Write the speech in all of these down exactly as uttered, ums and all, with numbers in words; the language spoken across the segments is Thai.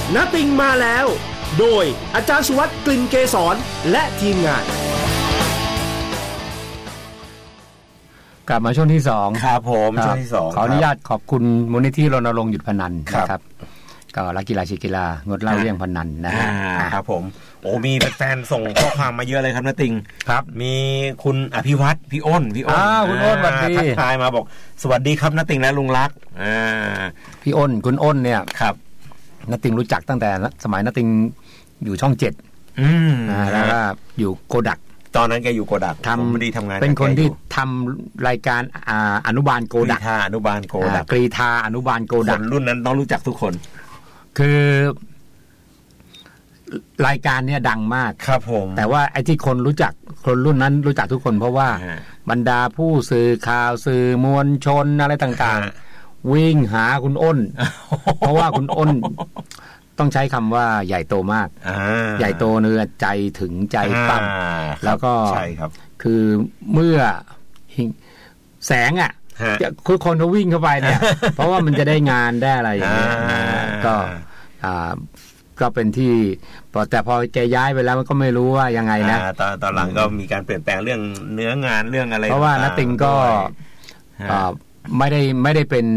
ณติงมาแล้วโดยอาจารย์สุวัสดิ์กลิ่นเกษรและทีมงานกลับมาช่วงที่สองครับผมช่วงที่สองขออนุญาตขอบคุณมูลนิธิรณรงค์หยุดพนันนะครับก็รักกีฬาชีกีฬางดเหล้าเลี่ยงพนันนะฮะครับผมโอ้มีแฟนส่งข้อความมาเยอะเลยครับนะติงครับมีคุณอภิวัตรพี่อ้นพี่อ้นคุณอ้นสวัสดีทักทายมาบอกสวัสดีครับนะติงและลุงรักอ่าพี่อ้นคุณอ้นเนี่ยครับนะติงรู้จักตั้งแต่สมัยนะติงอยู่ช่องเจ็ดอืมแล้วก็อยู่โกดักตอนนั้นแกอยู่โกดักทำดีทำงานเป็นคนที่ทำรายการอนุบาลโกดักกรีธาอนุบาลโกดักกรีธาอนุบาลโกดักรุ่นนั้นต้องรู้จักทุกคนคือรายการเนี่ยดังมากครับผมแต่ว่าไอ้ที่คนรู้จักคนรุ่นนั้นรู้จักทุกคนเพราะว่าบรรดาผู้สื่อข่าวสื่อมวลชนอะไรต่างๆวิ่งหาคุณอ้นเพราะว่าคุณอ้นต้องใช้คำว่าใหญ่โตมากใหญ่โตเนื้อใจถึงใจปั้มแล้วก็ใช่ครับคือเมื่อแสงอ่ะคือคนเขาวิ่งเข้าไปเนี่ยเพราะว่ามันจะได้งานได้อะไรอย่างเงี้ยก็อ่าก็เป็นที่แต่พอแกย้ายไปแล้วมันก็ไม่รู้ว่ายังไงนะตอนตอนหลังก็มีการเปลี่ยนแปลงเรื่องเนื้องานเรื่องอะไรเพราะว่าณติงก็ไม่ได้ไม่ได้เป็น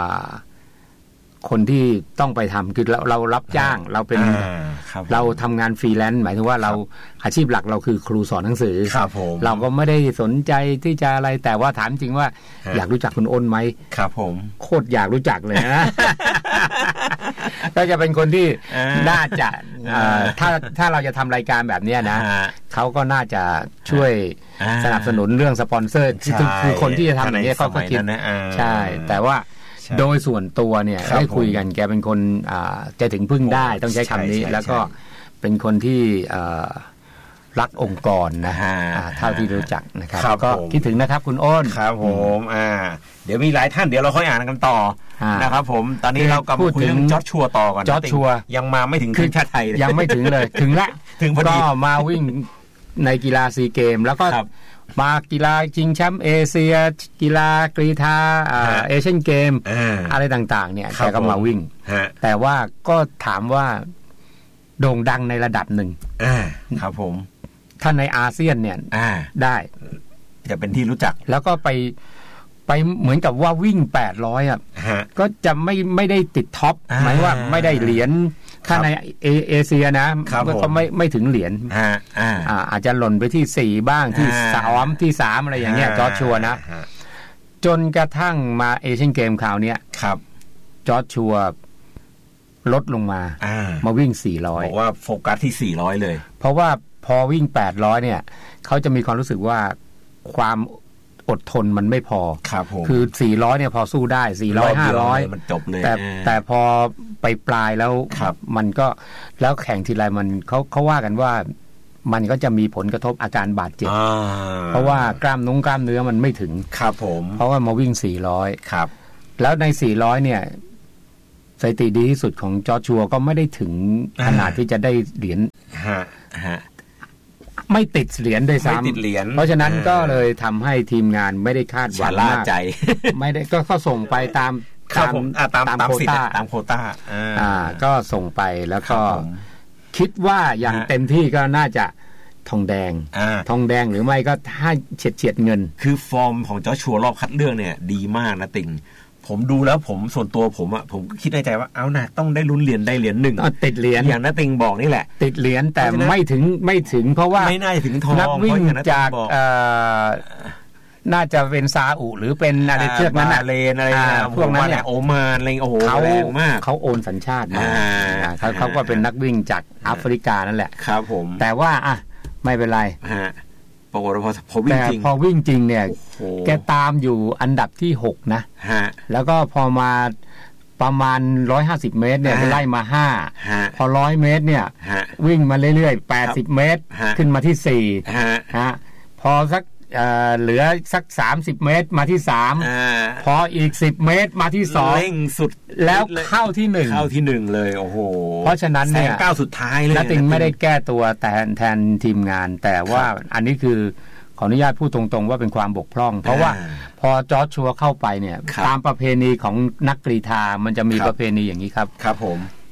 คนที่ต้องไปทำคือเราเรารับจ้างเราเป็นเราทำงานฟรีแลนซ์หมายถึงว่าเราอาชีพหลักเราคือครูสอนหนังสือเราก็ไม่ได้สนใจที่จะอะไรแต่ว่าถามจริงว่าอยากรู้จักคุณอ้นไหมครับผมโคตรอยากรู้จักเลยนะก็จะเป็นคนที่น่าจะถ้าถ้าเราจะทำรายการแบบนี้นะเขาก็น่าจะช่วยสนับสนุนเรื่องสปอนเซอร์คือคนที่จะทำอย่างนี้เขาก็คิดใช่แต่ว่าโดยส่วนตัวเนี่ยได้คุยกันแกเป็นคนจะถึงพึ่งได้ต้องใช้คำนี้แล้วก็เป็นคนที่รักองค์กรนะฮะเท่าที่รู้จักนะครับก็คิดถึงนะครับคุณอ้นครับผมอ่าเดี๋ยวมีหลายท่านเดี๋ยวเราค่อยอ่านกันต่อนะครับผมตอนนี้เรากำลังคุยเรื่องจอร์จชัวต่อก่อนจอร์จชัวยังมาไม่ถึงทีมชาติไทยยังไม่ถึงเลยถึงละก็มาวิ่งในกีฬาซีเกมแล้วก็มากีฬาชิงแชมป์เอเชียกีฬากรีธาเอเชียนเกมอะไรต่างๆเนี่ยแกก็มาวิ่งแต่ว่าก็ถามว่าโด่งดังในระดับหนึ่งครับผมถ้าในอาเซียนเนี่ยได้จะเป็นที่รู้จักแล้วก็ไปไปเหมือนกับว่าวิ่งแปดร้อยอ่ะก็จะไม่ไม่ได้ติดท็อปหมายว่าไม่ได้เหรียญถ้าในเอเชียนะก็ไม่ไม่ถึงเหรียญอาจจะหล่นไปที่สี่บ้างที่สามที่สามอะไรอย่างเงี้ยจอร์จชัวนะจนกระทั่งมาเอเชียนเกมคราวเนี้ยครับจอร์จชัวลดลงมามาวิ่งสี่ร้อยบอกว่าโฟกัสที่สี่ร้อยเลยเพราะว่าพอวิ่งแปดร้อยเนี่ยเขาจะมีความรู้สึกว่าความอดทนมันไม่พอครับผมคือสี่ร้อยเนี่ยพอสู้ได้สี่ร้อย ห้าร้อยมันจบเลยแต่แต่พอไปปลายแล้วมันก็แล้วแข่งทีไรมันเขาเขาว่ากันว่ามันก็จะมีผลกระทบอาการบาดเจ็บเพราะว่ากล้ามนุ้งกล้ามเนื้อมันไม่ถึงครับผมเพราะว่ามาวิ่งสี่ร้อยครับแล้วในสี่ร้อยเนี่ยสถิติดีที่สุดของจอร์จชัวก็ไม่ได้ถึงขนาดที่จะได้เหรียญฮะฮะไม่ติดเหรียญด้วยซ้ำเพราะฉะนั้นก็เลยทำให้ทีมงานไม่ได้คาดหวังมากไม่ได้ก็เขาส่งไปตามตามตามตามโควต้าตามโควต้าอ่าก็ส่งไปแล้วก็คิดว่าอย่างเต็มที่ก็น่าจะทองแดงทองแดงหรือไม่ก็ถ้าเฉียดเฉียดเงินคือฟอร์มของจอร์จชัวรอบคัดเลือกเนี่ยดีมากนะติงผมดูแล้วผมส่วนตัวผมอ่ะผมคิดในใจว่าเอานะต้องได้ลุ้นเหรียญได้เหรียญหนึ่งติดเหรียญอย่างน้าติงบอกนี่แหละติดเหรียญแต่ไม่ถึงไม่ถึงเพราะว่าไม่น่าจะถึงทองนักวิ่งจากน่าจะเป็นซาอุหรือเป็นอะไรเชือกนั้นเลนอะไรพวกนั้นเนี่ยโอมานอะไรโอ้โหเขาแรงมากเขาโอนสัญชาติมาเขาเขาก็เป็นนักวิ่งจากแอฟริกานั่นแหละครับผมแต่ว่าอ่ะไม่เป็นไรปรากฏว่าพอวิ่งจริงพอวิ่งจริงเนี่ยแกตามอยู่อันดับที่หกนะแล้วก็พอมาประมาณหนึ่งร้อยห้าสิบเมตรเนี่ยไล่มาห้าพอหนึ่งร้อยเมตรเนี่ยวิ่งมาเรื่อยๆแปดสิบเมตรขึ้นมาที่สี่ฮะพอสักเหลือสักสามสิบเมตรมาที่สามพออีกสิบเมตรมาที่สองเร่งสุดแล้วเข้าที่หนึ่งเข้าที่หนึ่งเลยโอ้โหเพราะฉะนั้นเนี่ยก้าวสุดท้ายเลยนักติงไม่ได้แก้ตัวแทนแทนทีมงานแต่ว่าอันนี้คือขออนุญาตพูดตรงๆว่าเป็นความบกพร่องเพราะว่าพอจอร์จชัวเข้าไปเนี่ยตามประเพณีของนักกรีฑามันจะมีประเพณีอย่างนี้ครับครับผม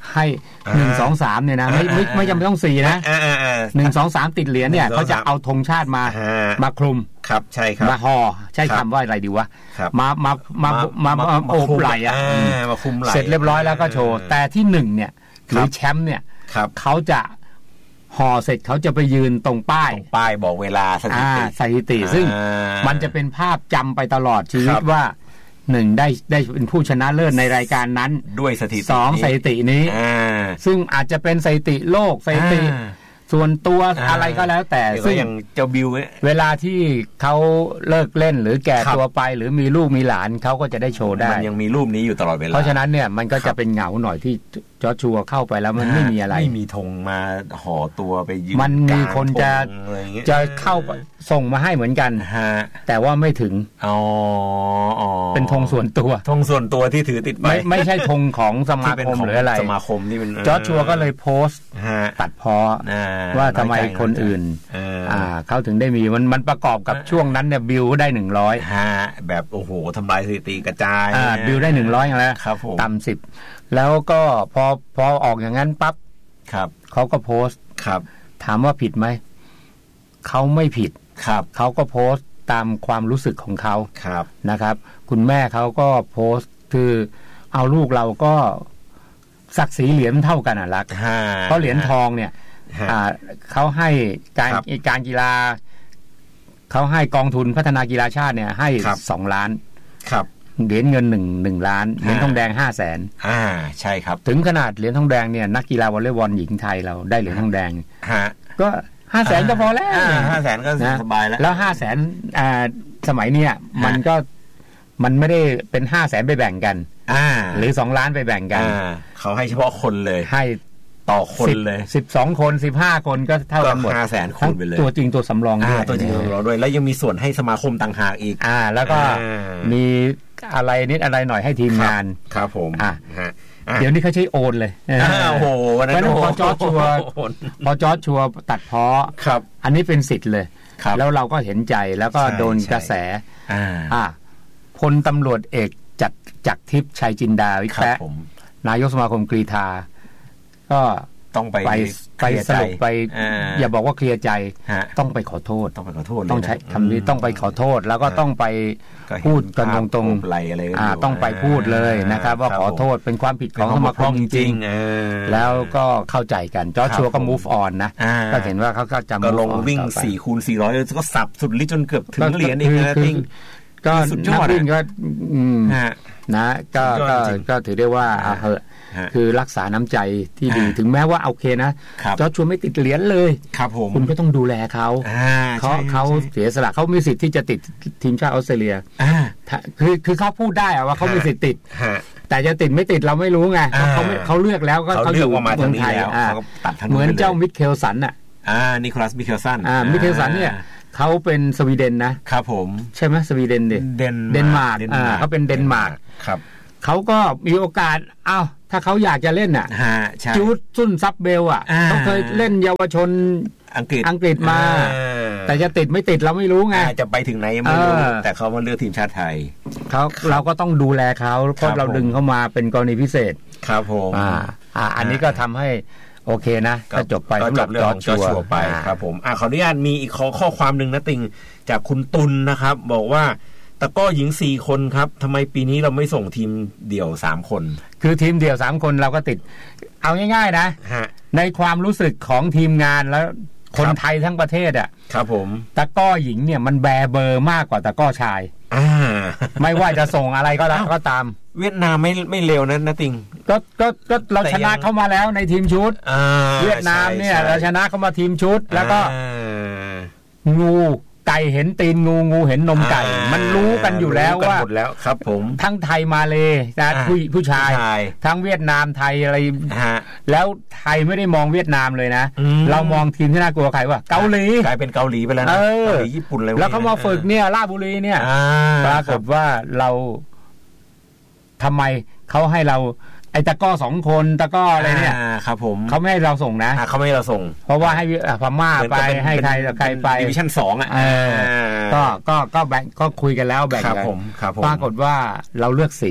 ให้หนึ่งสองสามเนี่ยนะไม่ไม่ไม่จำเป็นต้องสี่นะหนึ่งสองสามติดเหรียญเนี่ยเขาจะเอาธงชาติมามาคลุมครับใช่ครับมาห่อใช่คำว่าอะไรดีวะมามามามามาโอบไหล่อะมาคุมไหล่เสร็จเรียบร้อยแล้วก็โชว์แต่ที่หนึ่งเนี่ยหรือแชมป์เนี่ยเขาจะห่อเสร็จเขาจะไปยืนตรงป้ายตรงป้ายบอกเวลาสถิติสถิติซึ่งมันจะเป็นภาพจำไปตลอดชีวิตว่าหนึ่งได้ได้เป็นผู้ชนะเลิศในรายการนั้นด้วยสถิติสองสถิตินี้ซึ่งอาจจะเป็นสถิติโลกสถิติส่วนตัวอะไรก็แล้วแต่ซึ่งอย่างเจ้าบิวเวลาที่เขาเลิกเล่นหรือแก่ตัวไปหรือมีลูกมีหลานเขาก็จะได้โชว์ได้มันยังมีรูปนี้อยู่ตลอดเวลาเพราะฉะนั้นเนี่ยมันก็จะเป็นเหงาหน่อยที่จอร์ชัวเข้าไปแล้วมันไม่มีอะไรไม่มีธงมาห่อตัวไปยืนมันมีคนจะจะเข้าส่งมาให้เหมือนกันแต่ว่าไม่ถึงอ๋อเป็นธงส่วนตัวธงส่วนตัวที่ถือติดไปไม่ไม่ใช่ธงของสมาคมหรืออะไรสมาคมที่เป็นจอร์ชัวก็เลยโพสต์ตัดพ้อว่าทำไมคนอื่นอ่าเขาถึงได้มีมันมันประกอบกับช่วงนั้นเนี่ยบิลได้หนึ่งร้อยฮะแบบโอ้โหทำลายสถิติกระจายอ่าบิลได้หนึ่งร้อยแล้วต่ำสิบแล้วก็พอพอออกอย่างนั้นปั๊บครับเขาก็โพสต์ครับถามว่าผิดไหมเขาไม่ผิดครับเขาก็โพสต์ตามความรู้สึกของเขาครับนะครับคุณแม่เขาก็โพสต์คือเอาลูกเราก็ศักดิ์ศรีเหรียญเท่ากันอ่ะรักเพราะเหรียญทองเนี่ยเขาให้การการกีฬาเขาให้กองทุนพัฒนากีฬาชาติเนี่ยให้สองล้านครับเหรียญเงินหนึ่งหนึ่งล้านเหรียญทองแดงห้าแสนอ่าใช่ครับถึงขนาดเหรียญทองแดงเนี่ยนักกีฬาวอลเลย์บอลหญิงไทยเราได้เหรียญทองแดงก็ห้าแสนก็พอแล้วห้าแสนก็สบายแล้วแล้วห้าแสนอ่าสมัยเนี้ยมันก็มันไม่ได้เป็นห้าแสนไปแบ่งกันอ่าหรือสองล้านไปแบ่งกันเขาให้เฉพาะคนเลยให้ต่อคนเลยสิบสองคนสิบห้าคนก็เท่ากันหมดห้าแสนคูณไปเลยตัวจริงตัวสำรองด้วยตัวจริงตัวสำรองด้วยแล้วยังมีส่วนให้สมาคมต่างหากอีกอ่าแล้วก็มีอะไรนิดอะไรหน่อยให้ทีมงานครับผมอ่าเดี๋ยวนี้เขาใช้โอนเลยโอ้โหวันนั้นพอจอร์จชัวพอจอร์จชัวตัดพ้อครับอันนี้เป็นสิทธิ์เลยแล้วเราก็เห็นใจแล้วก็โดนกระแสอ่าพลตำรวจเอกจักรจักรทิพย์ชัยจินดาวิแปะนายกสมาคมกรีฑาก็ต้องไปไปสรุปไปอย่าบอกว่าเคลียร์ใจต้องไปขอโทษต้องไปขอโทษต้องใช้คำนี้ต้องไปขอโทษแล้วก็ต้องไปพูดกันตรงๆอะไรอะไรต้องไปพูดเลยนะครับว่าขอโทษเป็นความผิดของสมาคมจริงๆแล้วก็เข้าใจกันจอร์ชัวก็ move on นะก็เห็นว่าเขาก็จะก็ลงวิ่งสี่คูณสี่ร้อยก็สับสุดฤทธิ์จนเกือบถึงเหรียญอีกนะทิ้งก็นักวิ่งก็นะก็ก็ถือได้ว่าคือรักษาน้ำใจที่ดีถึงแม้ว่าโอเคนะจอร์จชัวไม่ติดเหรียญเลยครับผมคุณก็ต้องดูแลเขาเขาเขาเสียสละเขามีสิทธิ์ที่จะติดทีมชาติออสเตรเลียคือคือเขาพูดได้ว่าเขามีสิทธิ์ติดแต่จะติดไม่ติดเราไม่รู้ไงเขาเขาเลือกแล้วก็เขาอยู่เมืองไทยเหมือนเจ้ามิเคลสันอ่ะอ่านิโคลัสมิเคลสันอ่ามิเคลสันเนี่ยเขาเป็นสวีเดนนะครับผมใช่ไหมสวีเดนดิเดนเดนมาร์กอ่าเขาเป็นเดนมาร์กครับเขาก็มีโอกาสอ้าวถ้าเขาอยากจะเล่นอ่ะจูดซุนซับเบลอ่ะเขาเคยเล่นเยาวชนอังกฤษอังกฤษมาแต่จะติดไม่ติดเราไม่รู้ไงจะไปถึงไหนไม่รู้แต่เขามาเลือกทีมชาติไทยเขาเราก็ต้องดูแลเขาเพราะเราดึงเขามาเป็นกรณีพิเศษครับผมอ่าอ่าอันนี้ก็ทำให้โอเคนะก็จบไปสำหรับเรื่องของจอร์จชัวไปครับผมอ่าขออนุญาตมีอีกข้อข้อความหนึ่งนะติงจากคุณตุลนะครับบอกว่าตะก้อหญิงสี่คนครับทำไมปีนี้เราไม่ส่งทีมเดี่ยวสามคนคือทีมเดี่ยวสามคนเราก็ติดเอาง่ายๆนะในความรู้สึกของทีมงานแล้วคนไทยทั้งประเทศอ่ะครับผมตะก้อหญิงเนี่ยมันแบเบอร์มากกว่าตะก้อชายอ่าไม่ว่าจะส่งอะไรก็แล้วก็ตามเวียดนามไม่ไม่เร็วนะนะติงก็ก็ก็เราชนะเข้ามาแล้วในทีมชุดเวียดนามเนี่ยเราชนะเข้ามาทีมชุดแล้วก็งูไก่เห็นตีนงูงูเห็นนมไก่มันรู้กันอยู่แล้วว่าหมดแล้วครับผมทั้งไทยมาเลยนะผู้ผู้ชายทั้งเวียดนามไทยอะไรแล้วไทยไม่ได้มองเวียดนามเลยนะเรามองทีมที่น่ากลัวใครวะเกาหลีกลายเป็นเกาหลีไปแล้วนะเกาหลีญี่ปุ่นเลยแล้วเขามาฝึกเนี่ยราชบุรีเนี่ยปรากฏว่าเราทำไมเขาให้เราไอ้ตะก้อสองคนตะก้ออะไรเนี่ยครับผมเขาไม่ให้เราส่งนะเขาไม่ให้เราส่งเพราะว่าให้พม่าไปให้ใครใครไปดิวิชั่นสองอ่ะก็ก็ก็แบ่งก็คุยกันแล้วแบ่งกันปรากฏว่าเราเลือกสี่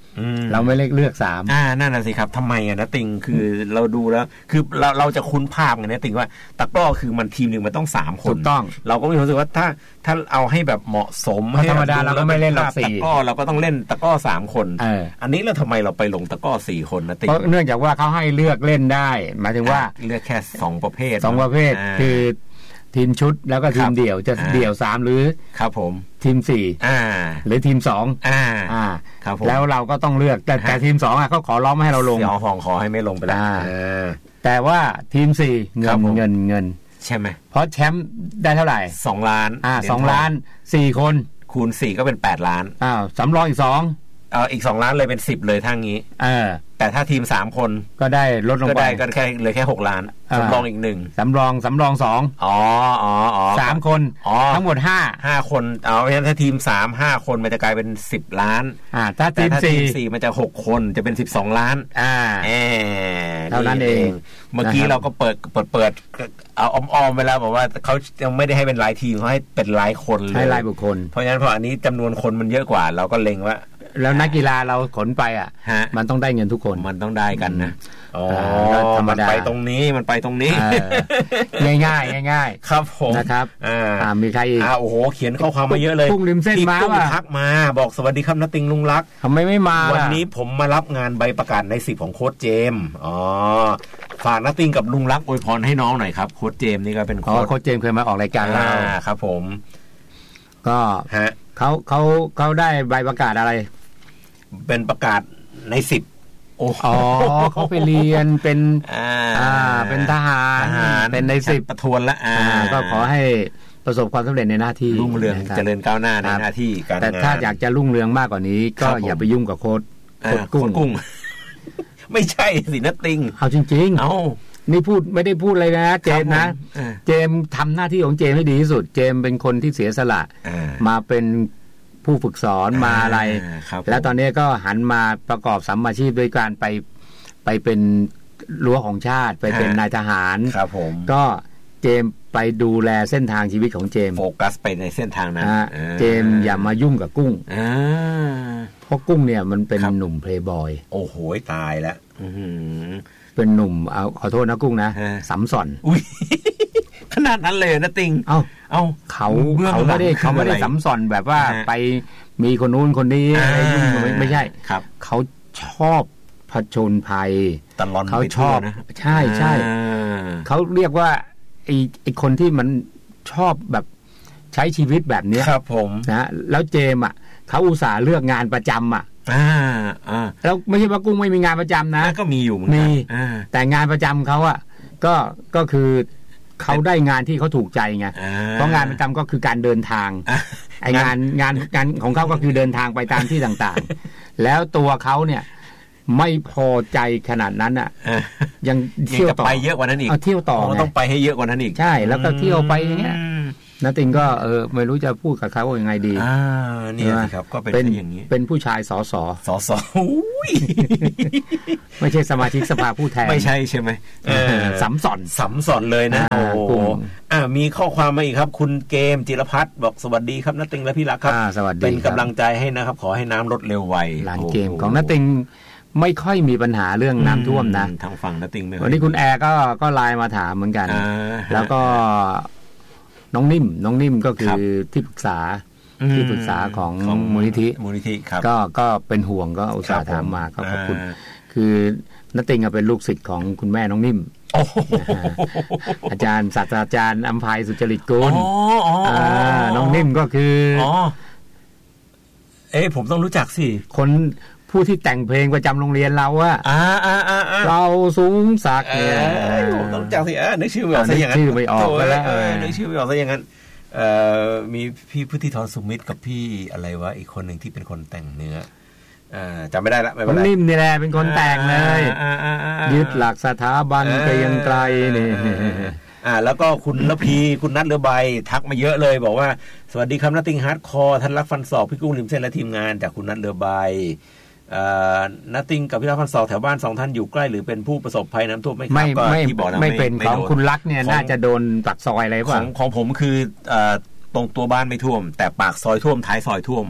เราไม่เลือกเลือกสามอ่านั่นน่ะสิครับทำไมอ่ะนะติงคือเราดูแล้วคือเราเราจะคุ้นภาพไงนะติงว่าตะกร้อคือมันทีมหนึ่งมันต้องสามคนถูกต้องเราก็มีความรู้สึกว่าถ้าถ้าเอาให้แบบเหมาะสมให้ธรรมดาเราก็ไม่เล่นหรอกสี่ตะกร้อเราก็ต้องเล่นตะกร้อสามคนอันนี้แล้วทำไมเราไปลงตะกร้อสี่คนนะติงเพราะเนื่องจากว่าเขาให้เลือกเล่นได้หมายถึงว่าเลือกแค่สองประเภทสองประเภทคือทีมชุดแล้วก็ทีมเดี่ยวจะเดี่ยวสามหรือครับผมทีมสี่หรือทีมสองอ่าครับผมแล้วเราก็ต้องเลือกแต่แต่ทีมสองอ่ะเขาขอร้องไม่ให้เราลงขอห้องขอให้ไม่ลงไปแล้วแต่ว่าทีมสี่เงินเงินเงินใช่ไหมเพราะแชมป์ได้เท่าไหร่สองล้านอ่าสองล้านสี่คนคูณสี่ก็เป็นแปดล้านอ้าวสำรองอีกสองเอออีกสองล้านเลยเป็นสิบเลยทางนี้เออแต่ถ้าทีมสามคนก็ได้ลดลงไปก็ได้ก็แค่เลยแค่หกล้านสำรองอีกหนึ่งสำรองสำรองสองอ๋ออ๋ออ๋อสามคนอ๋อทั้งหมดห้าห้าคนเอาเพราะฉะนั้นถ้าทีมสามห้าคนมันจะกลายเป็นสิบล้านอ่าถ้าทีมสี่สี่มันจะหกคนจะเป็นสิบสองล้านอ่าเออเท่านั้นเองเมื่อกี้เราก็เปิดเปิดเปิดเอาอ้อมๆไปแล้วบอกว่าเขายังไม่ได้ให้เป็นรายทีมเขาให้เป็นรายคนเลยให้รายบุคคลเพราะฉะนั้นพออันนี้จำนวนคนมันเยอะกว่าเราก็เล็งว่าแล้วนักกีฬาเราขนไปอ่ะมันต้องได้เงินทุกคนมันต้องได้กันนะอ๋อธรรมดาไปตรงนี้มันไปตรงนี้ง่ายง่ายง่ายครับผมนะครับอ่ามีใครอีกอ่าโอ้โหเขียนข้อความมาเยอะเลยพุ่งริมเส้นมาว่าทักมาบอกสวัสดีครับณติงลุงรักทำไมไม่มาวันนี้ผมมารับงานใบประกาศในสิบของโค้ชเจมอ๋อฝากณติงกับลุงรักอวยพรให้น้องหน่อยครับโค้ชเจมนี่ก็เป็นโค้ชโค้ชเจมเคยมาออกรายการเราครับผมก็ฮะเขาเขาเขาได้ใบประกาศอะไรเป็นประกาศในสิบอ๋อเขาไปเรียนเป็นอ่าเป็นทหารเป็นในสิบประทวนละอ่าก็ขอให้ประสบความสำเร็จในหน้าที่รุ่งเรืองเจริญก้าวหน้าในหน้าที่การงานแต่ถ้าอยากจะรุ่งเรืองมากกว่านี้ก็อย่าไปยุ่งกับโค้ชโค้ชกุ้งไม่ใช่สินะติงเอาจริงๆเอานี่พูดไม่ได้พูดเลยนะเจมนะเจมทำหน้าที่ของเจมให้ดีที่สุดเจมเป็นคนที่เสียสละมาเป็นผู้ฝึกสอนมาอะไรแล้วตอนนี้ก็หันมาประกอบสัมมาชีพด้วยการไปไปเป็นรั้วของชาติไปเป็นนายทหารครับผมก็เจมไปดูแลเส้นทางชีวิตของเจมโฟกัสไปในเส้นทางนั้นเจมอย่ามายุ่งกับกุ้งเพราะกุ้งเนี่ยมันเป็นหนุ่มเพลย์บอยโอ้โหตายแล้วเป็นหนุ่มเอาขอโทษนะกุ้งนะสัมสอนขนาดนั้นเลยนะติงเอ้าเอ้าเขาเขาไม่ได้เขาไม่ได้สัมสอนแบบว่าไปมีคนนู้นคนนี้อะไรยุ่งไม่ใช่ครับเขาชอบผจญภัยตลอดเขาชอบใช่ใช่เขาเรียกว่าไอ้ไอ้คนที่มันชอบแบบใช้ชีวิตแบบนี้ครับผมนะแล้วเจมอ่ะเขาอุตส่าห์เลือกงานประจำอ่ะอ่าอ่าแล้วไม่ใช่ว่ากุ้งไม่มีงานประจำนะก็มีอยู่เหมือนกันมีแต่งานประจำเขาอ่ะก็ก็คือเขาได้งานที่เขาถูกใจไงเพราะงานประจำก็คือการเดินทางไองานงานงานของเขาก็คือเดินทางไปตามที่ต่างๆแล้วตัวเขาเนี่ยไม่พอใจขนาดนั้นอ่ะยังเที่ยวต่อไปเยอะกว่านั้นอีกเที่ยวต่อต้องไปให้เยอะกว่านั้นอีกใช่แล้วก็เที่ยวไปอย่างเงี้ยนาติงก็เออไม่รู้จะพูดกับเขายังไงดีอ่านี่สิครับก็เป็นอย่างนี้เป็นผู้ชายสสสสไม่ใช่สมาชิกสภาผู้แทนไม่ใช่ใช่ไหมสัมสอนสัมสอนเลยนะโอ้โหอ่ามีข้อความมาอีกครับคุณเกมจิรพัฒน์บอกสวัสดีครับนาติงและพี่รักครับเป็นกำลังใจให้นะครับขอให้น้ำลดเร็วไวหลานเกมของนาติงไม่ค่อยมีปัญหาเรื่องน้ำท่วมนะทางฝั่งนาติงวันนี้คุณแอร์ก็ก็ไลน์มาถามเหมือนกันแล้วก็น้องนิ่มน้องนิ่มก็คือที่ปรึกษาที่ปรึกษาของมูลนิธิมูลนิธิครับก็ก็เป็นห่วงก็อุตส่าห์ถามมาก็ขอบคุณคือณติงเป็นลูกศิษย์ของคุณแม่น้องนิ่มอาจารย์ศาสตราจารย์อำไพสุจริตกุลน้องนิ่มก็คือเอ๊ะผมต้องรู้จักสิคนผู้ที่แต่งเพลงประจำโรงเรียนเราอะเราสูงสักเนี่ยผมต้องจักสิเออนึกชื่อไม่ออกซะอย่างนั้นชื่อไม่ออกไปแล้วนึกชื่อไม่ออกซะอย่างนั้นมีพี่พุทธิธรสุมิตรกับพี่อะไรวะอีกคนหนึ่งที่เป็นคนแต่งเนื้อจำไม่ได้ละไม่เป็นไรนิ่มนี่แหละเป็นคนแต่งเลยยึดหลักสถาบันไปยังไกลนี่อ่าแล้วก็คุณละพีคุณนัทเรือใบทักมาเยอะเลยบอกว่าสวัสดีครับนัทติงฮาร์ดคอร์ท่านรักฟันศอกพี่กุ้งริมเส้นและทีมงานจากคุณนัทเรือใบนัตติงกับพี่รักฟันศอกแถวบ้านสองท่านอยู่ใกล้หรือเป็นผู้ประสบภัยน้ำท่วมไหมครับก็ที่บอกนะไม่เป็นของคุณรักเนี่ยน่าจะโดนปากซอยอะไรป่ะของของผมคือตรงตัวบ้านไม่ท่วมแต่ปากซอยท่วมท้ายซอยท่วม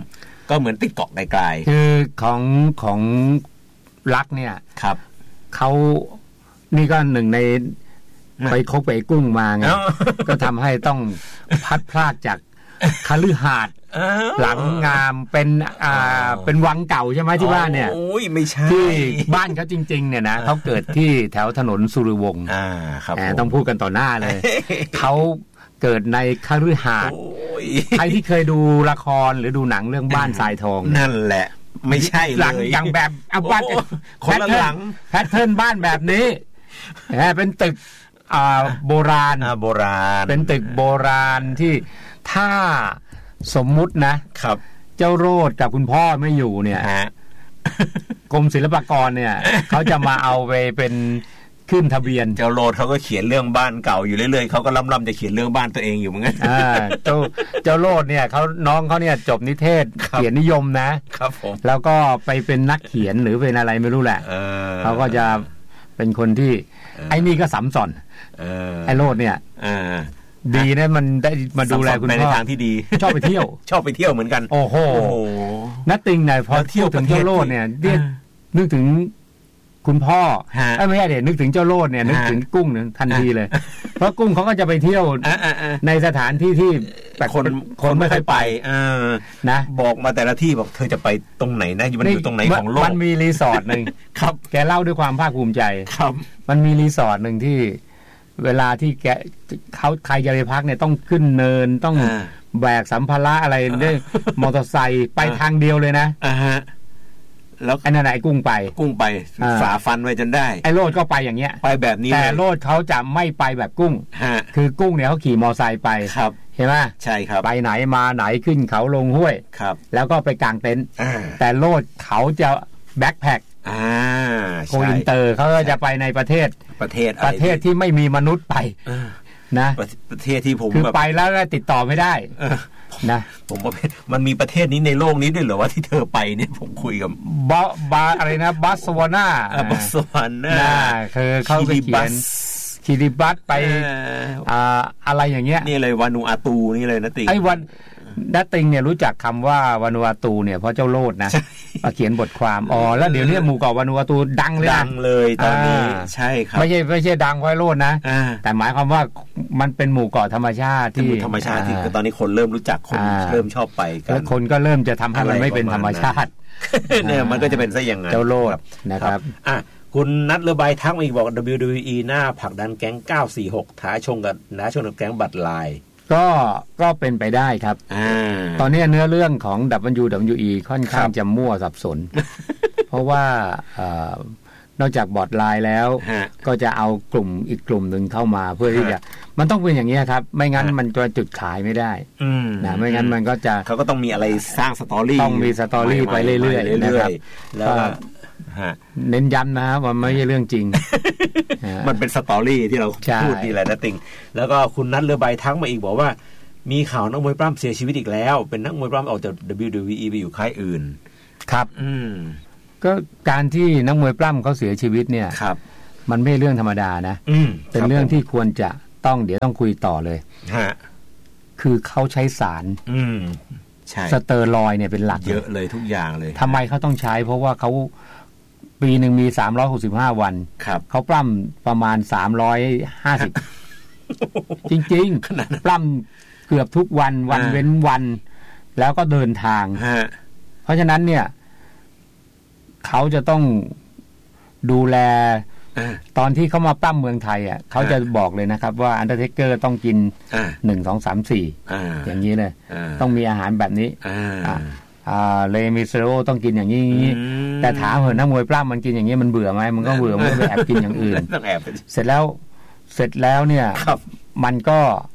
ก็เหมือนติดเกาะไกลๆคือของของรักเนี่ยครับเขานี่ก็หนึ่งในไปคบไปกุ้งมาไงก็ทำให้ต้องพัดพลากจากคฤหาสน์หลังงามเป็นอ่าเป็นวังเก่าใช่ไหมที่บ้านเนี่ยโอ้ยไม่ใช่ที่บ้านเขาจริงๆเนี่ยนะเขาเกิดที่แถวถนนสุริวงศ์อ่าครับต้องพูดกันต่อหน้าเลยเขาเกิดในคฤหาสน์ใครที่เคยดูละครหรือดูหนังเรื่องบ้านทรายทองนั่นแหละไม่ใช่เลยหลังอย่างแบบเอาบ้านคนละหลังแพทเทิร์นบ้านแบบนี้เป็นตึกอ่าโบราณโบราณเป็นตึกโบราณที่ถ้าสมมุตินะครับเจ้าโรดกับคุณพ่อไม่อยู่เนี่ยกรมศิลปากรเนี่ยเขาจะมาเอาไปเป็นขึ้นทะเบียนเจ้าโรดเขาก็เขียนเรื่องบ้านเก่าอยู่เรื่อยๆเขาก็ล้ำๆจะเขียนเรื่องบ้านตัวเองอยู่เหมือนกันเจ้าเจ้าโรดเนี่ยเขาน้องเขาเนี่ยจบนิเทศเขียนนิยมนะครับผมแล้วก็ไปเป็นนักเขียนหรือเป็นอะไรไม่รู้แหละเขาก็จะเป็นคนที่ไอ้นี่ก็สัมสอนไอ้โรดเนี่ยดีนะมันได้มาดูแลคุณพ่อในทางที่ดีชอบไปเที่ยวชอบไปเที่ยวเหมือนกันโอ้โหนัตติงไงพอเที่ยวถึงเจ้าโรดเนี่ยนึกถึงคุณพ่อไม่ใช่เด็กนึกถึงเจ้าโรดเนี่ยนึกถึงกุ้งเนี่ยทันทีเลยเพราะกุ้งเขาก็จะไปเที่ยวในสถานที่ที่แต่คนคนไม่เคยไปนะบอกมาแต่ละที่บอกเธอจะไปตรงไหนนะมันอยู่ตรงไหนของโลกมันมีรีสอร์ทหนึ่งครับแกเล่าด้วยความภาคภูมิใจครับมันมีรีสอร์ทหนึ่งที่เวลาที่แกเขาใครจะไปพักเนี่ยต้องขึ้นเนินต้องแบกสัมภาระอะไรด้วยมอเตอร์ไซค์ไปทางเดียวเลยนะอ่าฮะแล้วไอ้นั่นไอ้กุ้งไปกุ้งไปฝ่าฟันไว้จนได้ไอ้โรดก็ไปอย่างเงี้ยไปแบบนี้แต่โรดเขาจะไม่ไปแบบกุ้งคือกุ้งเนี่ยเขาขี่มอเตอร์ไซค์ไปครับเห็นไหมใช่ครับไปไหนมาไหนขึ้นเขาลงห้วยครับแล้วก็ไปกางเต็นท์แต่โรดเขาจะแบ็คแพ็คอ่าโกอินเตอร์เขาก็จะไปในประเทศประเทศประเทศที่ไม่มีมนุษย์ไปนะประเทศที่ผมคือไปแล้วติดต่อไม่ได้นะผมว่ามันมีประเทศนี้ในโลกนี้ด้วยเหรอว่าที่เธอไปเนี่ยผมคุยกับบาบาอะไรนะบัสวาน่าบัสวาน่าคือเขาไปเขียนคิริบัสไปอ่าอะไรอย่างเงี้ยนี่เลยวานูอาตูนี่เลยนะติงไอ้วันนัตติงเนี่ยรู้จักคำว่าวานูอาตูเนี่ยเพราะเจ้าโลดนะมาเขียนบทความอ๋อแล้วเดี๋ยวนี้หมู่เกาะวานูอาตูดังเลยดังเลยตอนนี้ใช่ครับไม่ใช่ไม่ใช่ดังเพราะโลดนะแต่หมายความว่ามันเป็นหมู่เกาะธรรมชาติที่ธรรมชาติที่ตอนนี้คนเริ่มรู้จักคนเริ่มชอบไปกันแล้วคนก็เริ่มจะทำให้มันไม่เป็นธรรมชาติเนี่ยมันก็จะเป็นซะอย่างนั้นเจ้าโลดนะครับอ่ะคุณนัทเรือใบทักมาอีกบอก ดับเบิลยู ดับเบิลยู อี หน้าผลักดันแก๊งเก้าสี่หกท้าชงกับท้าชงกับแก๊งบัตรลายก็ก็เป็นไปได้ครับตอนนี้เนื้อเรื่องของ ดับเบิลยู ดับเบิลยู อี ค่อนข้างจะมั่วสับสน เพราะว่านอกจากบอร์ดไลน์แล้วก็จะเอากลุ่มอีกกลุ่มหนึ่งเข้ามาเพื่อที่จะมันต้องเป็นอย่างนี้ครับไม่งั้นมันจะจุดขายไม่ได้นะไม่งั้นมันก็จะเขาก็ต้องมีอะไรสร้างสตอรี่ต้องมีสตอรี่ไปเรื่อยๆนะครับแล้วเน้นย้ำนะว่าไม่ใช่เรื่องจริงมันเป็นสตอรี่ที่เราพูดนี่แหละนะติงแล้วก็คุณนัทเรือใบทักมาอีกบอกว่ามีข่าวนักมวยปล้ำเสียชีวิตอีกแล้วเป็นนักมวยปล้ำออกจาก ดับเบิลยู ดับเบิลยู อี ไปอยู่ค่ายอื่นครับอืมก็การที่นักมวยปล้ำเขาเสียชีวิตเนี่ยครับมันไม่เรื่องธรรมดานะเป็นเรื่องที่ควรจะต้องเดี๋ยวต้องคุยต่อเลยฮะคือเขาใช้สารอืมใช่สเตอรอยด์เนี่ยเป็นหลักเยอะเลยทุกอย่างเลยทำไมเขาต้องใช้เพราะว่าเขาปีหนึ่งมีสามร้อยหกสิบห้าวันเขาปล้ำประมาณสามร้อยห้าสิบจริงๆปล้ำเกือบทุกวันวันเว้นวันแล้วก็เดินทางเพราะฉะนั้นเนี่ยเขาจะต้องดูแลตอนที่เขามาปล้ำเมืองไทยอ่ะเขาจะบอกเลยนะครับว่าอันเดอร์เทคเกอร์ต้องกินหนึ่งสองสามสี่อย่างนี้เลยต้องมีอาหารแบบนี้อ่าเลมิเซโรต้องกินอย่างนี้แต่ถามเหอะนักมวยปล้ำมันกินอย่างนี้มันเบื่อไหมมันก็เบื่อมันก็ไปแอบกินอย่างอื่นต้องแอบเสร็จแล้วเสร็จแล้วเนี่ยมันก็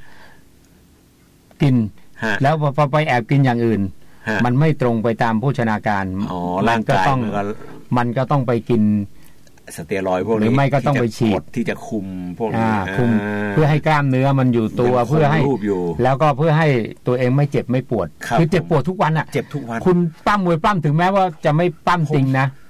กินแล้วพอไปแอบกินอย่างอื่นมันไม่ตรงไปตามโภชนาการมันก็ต้องมันก็ต้องไปกินสเตียรอยด์พวกนี้หรือไม่ก็ต้องไปฉีดที่จะคุมพวกนี้คุมเพื่อให้กล้ามเนื้อมันอยู่ตัวเพื่อให้แล้วก็เพื่อให้ตัวเองไม่เจ็บไม่ปวดคือเจ็บปวดทุกวันอ่ะเจ็บทุกวันคุณปั้มมวยปั้มถึงแม้ว่าจะไม่ปั้มจริงนะ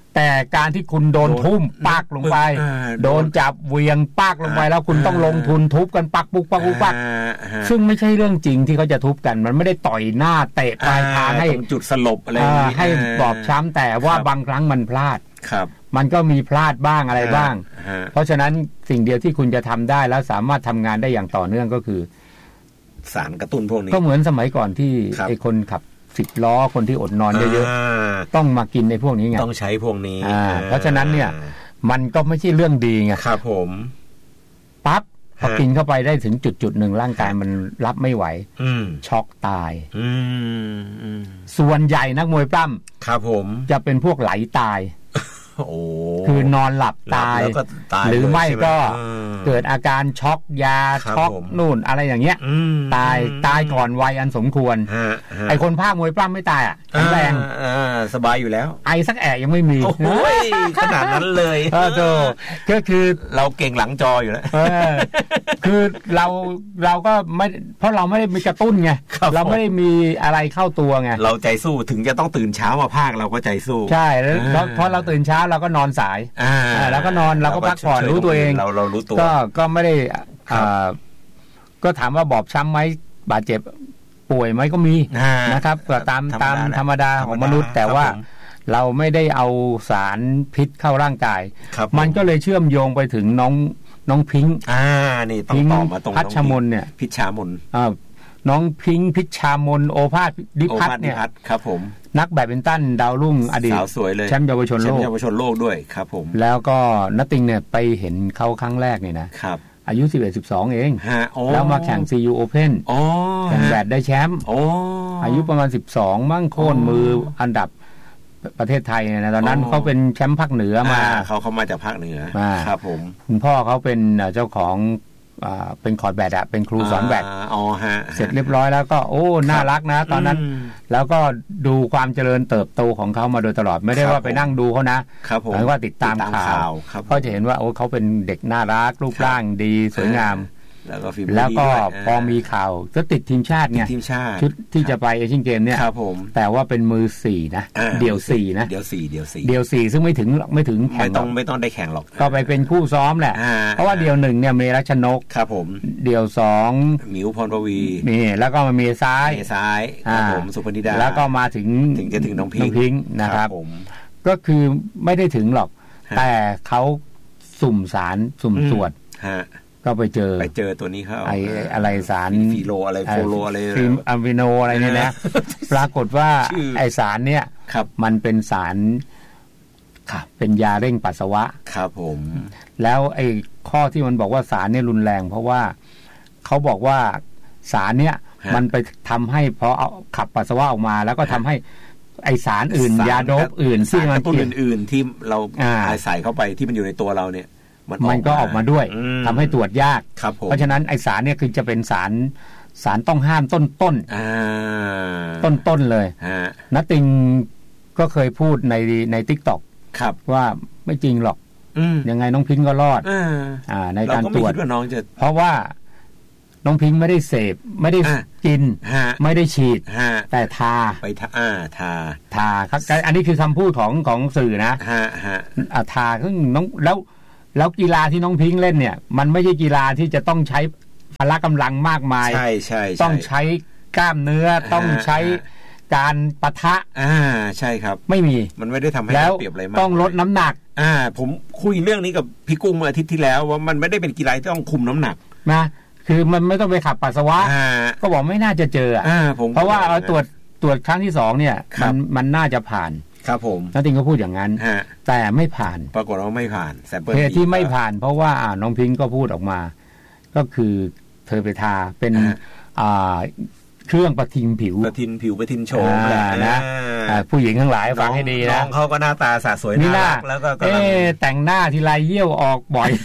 แต่การที่คุณโดนทุ่มปักลงไปโดนจับเวียงปักลงไปแล้วคุณต้องลงทุนทุบกันปักปุกปักปุกปักซึ่งไม่ใช่เรื่องจริงที่เขาจะทุบกันมันไม่ได้ต่อยหน้าเตะปลายคางให้จุดสลบอะไรอย่างนี้ให้บอบช้ำแต่ว่าบางครั้งมันพลาดครับมันก็มีพลาดบ้างอะไรบ้างเพราะฉะนั้นสิ่งเดียวที่คุณจะทำได้แล้วสามารถทำงานได้อย่างต่อเนื่องก็คือสารกระตุ้นพวกนี้ก็เหมือนสมัยก่อนที่ไอ้คนขับสิบล้อคนที่อดนอนเยอะๆต้องมากินในพวกนี้ไงต้องใช้พวกนี้เพราะฉะนั้นเนี่ยมันก็ไม่ใช่เรื่องดีไงครับผมปั๊บพอกินเข้าไปได้ถึงจุดจุดหนึ่งร่างกายมันรับไม่ไหวช็อกตายส่วนใหญ่นักมวยปล้ำครับผมจะเป็นพวกไหลตายคือนอนหลับตายหรือไม่ก็เกิดอาการช็อกยาช็อกนู่นอะไรอย่างเงี้ยตายตายก่อนวัยอันสมควรไอคนภาคมวยปล้ำไม่ตายอ่ะแข็งแรงสบายอยู่แล้วไอสักแอะยังไม่มีโอ้ยขนาดนั้นเลยก็คือเราเก่งหลังจออยู่แล้วคือเราเราก็ไม่เพราะเราไม่ได้มีกระตุ้นไงเราไม่ได้มีอะไรเข้าตัวไงเราใจสู้ถึงจะต้องตื่นเช้ามาภาคเราก็ใจสู้ใช่แล้วเพราะเราตื่นเช้าเราก็นอนสายแล้วก็นอนเราก็พักผ่อนรู้ตัวเองเราเรารู้ตัวก็ก็ไม่ได้ก็ถามว่าบอบช้ำไหมบาดเจ็บป่วยไหมก็มีนะครับก็ตามตามธรรมดาของมนุษย์แต่ว่าเราไม่ได้เอาสารพิษเข้าร่างกายมันก็เลยเชื่อมโยงไปถึงน้องน้องพิงค์อ่านี่ต้องต่อมาตรงพัชมนเนี่ยพิชามนอ่าน้องพิงค์พิชามนโอภาสดิพัฒน์เนี่ยครับผมนักแบดมินตันดาวรุ่งอดีตสาวสวยเลยแชมป์เยาวชนโลกแชมป์เยาวชนโลกด้วยครับผมแล้วก็นัตติงเนี่ยไปเห็นเขาครั้งแรกเนี่ยนะครับอายุสิบเอ็ด สิบสองเองแล้วมาแข่ง ซี ยู Open แข่งแบดได้แชมป์อายุประมาณสิบสองมั่งโค่นมืออันดับประเทศไทยนะตอนนั้นเขาเป็นแชมป์ภาคเหนือมาเขาเขามาจากภาคเหนือครับผมคุณพ่อเขาเป็นเจ้าของเป็นคอร์ดแบดอะเป็นครูสอนแบดเสร็จเรียบร้อยแล้วก็โอ้น่ารักนะตอนนั้นแล้วก็ดูความเจริญเติบโตของเขามาโดยตลอดไม่ได้ว่าไปนั่งดูเขานะหมายว่าติดตามข่าวก็จะเห็นว่าโอ้เขาเป็นเด็กน่ารักรูปร่างดีสวยงามแล้วก็ฟิล์มแล้วก็พอมีข่าวก็ติดทีมชาติไงชุดที่จะไปเอเชียนเกมเนี่ยแต่ว่าเป็นมือสี่นะเดี่ยวสี่นะเดี่ยวสี่เดี่ยวสี่เดี่ยวสี่ซึ่งไม่ถึงไม่ถึงแข่งไม่ต้องไม่ต้องได้แข่งหรอกก็ไปเป็นคู่ซ้อมแหละเพราะว่าเดี่ยวหนึ่งเนี่ยเมรัชนกครับผมเดี่ยวสองหมิวพรปวีนี่แล้วก็มาเมซ้ายเมซ้ายครับผมสุพนิดาแล้วก็มาถึงถึงจะถึงน้องพิงค์นะครับก็คือไม่ได้ถึงหรอกแต่เขาสุ่มสารสุ่มตรวจก็ไปเจอไปเจอตัวนี้เข้าไอ้อะไรสารฟีโลอะไรโฟโลอะไรฟิล์มอะมิโนอะไรเนี่ยนะปรากฏว่าไอ้สารเนี่ยมันเป็นสารครับเป็นยาเร่งปัสสาวะครับผมแล้วไอ้ข้อที่มันบอกว่าสารเนี่ยรุนแรงเพราะว่าเขาบอกว่าสารเนี่ยมันไปทำให้พอเอาขับปัสสาวะออกมาแล้วก็ทำให้ไอสารอื่นยาโดปอื่นที่มันตัวอื่นๆที่เราใส่เข้าไปที่มันอยู่ในตัวเราเนี่ยมันก็ออกมาด้วยทำให้ตรวจยากเพราะฉะนั้นไอสารเนี่ยคือจะเป็นสารสารต้องห้ามต้นต้นต้นต้นเลยนัตติงก็เคยพูดในใน TikTok ว่าไม่จริงหรอกยังไงน้องพิงค์ก็รอดในการตรวจเพราะว่าน้องพิงค์ไม่ได้เสพไม่ได้กินไม่ได้ฉีดแต่ทาไปทาทาทาครับอันนี้คือคำพูดของของสื่อนะทาซึ่งน้องแล้วแล้วกีฬาที่น้องพิงค์เล่นเนี่ยมันไม่ใช่กีฬาที่จะต้องใช้พละกำลังมากมายใช่ใช่ต้องใช้กล้ามเนื้อต้องใช้การปะทะอ่าใช่ครับไม่มีมันไม่ได้ทำให้เปรียบอะไรมากต้องลดน้ำหนักอ่าผมคุยเรื่องนี้กับพี่กุ้งเมื่ออาทิตย์ที่แล้วว่ามันไม่ได้เป็นกีฬาที่ต้องคุมน้ำหนักนะคือมันไม่ต้องไปขับปัสสาวะก็บอกไม่น่าจะเจออ่ะเพราะว่าเอาตรวจตรวจครั้งที่สองเนี่ยมันมันน่าจะผ่านครับผมนัตติงก็พูดอย่างนั้นแต่ไม่ผ่านปรากฏว่าไม่ผ่านเหตุที่ไม่ผ่านเพราะว่าน้องพิงค์ก็พูดออกมาก็คือเธอไปทาเป็นเครื่องประทินผิวประทินผิวประทินโฉมนะผู้หญิงทั้งหลายฟังให้ดีนะน้องเขาก็หน้าตาสะสวยน่ารักแล้วก็แต่งหน้าทีไรเยี่ยวออกบ่อย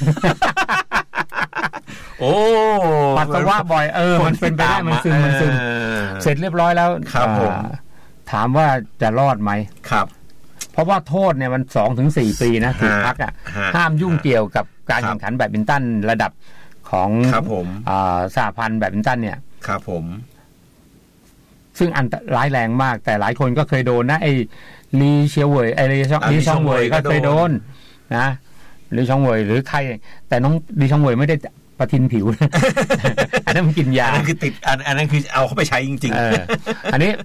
โอ้ปัสสาวะบ่อยเออมันเป็นไปได้มันซึมมันซึมเสร็จเรียบร้อยแล้วครับผมถามว่าจะรอดไหมครับเพราะว่าโทษเนี่ยมันสองถึงสี่ปีนะถูกพักอ่ะห้ามยุ่งเกี่ยวกับการแข่งขันแบดมินตันระดับของสหพันธ์แบดมินตันเนี่ยครับผมซึ่งอันร้ายแรงมากแต่หลายคนก็เคยโดนนะไอ้ลีเชียวเว่ยไอ้ลีช่องลีช่องเว่ยก็เคยโดนนะลีช่องเว่ยหรือใครแต่น้องลีช่องเว่ยไม่ได้ประทินผิว อันนั้นมันกินยาอันนั้นคือติดอันอันนั้นคือเอาเข้าไปใช้จริงๆเอออันนี้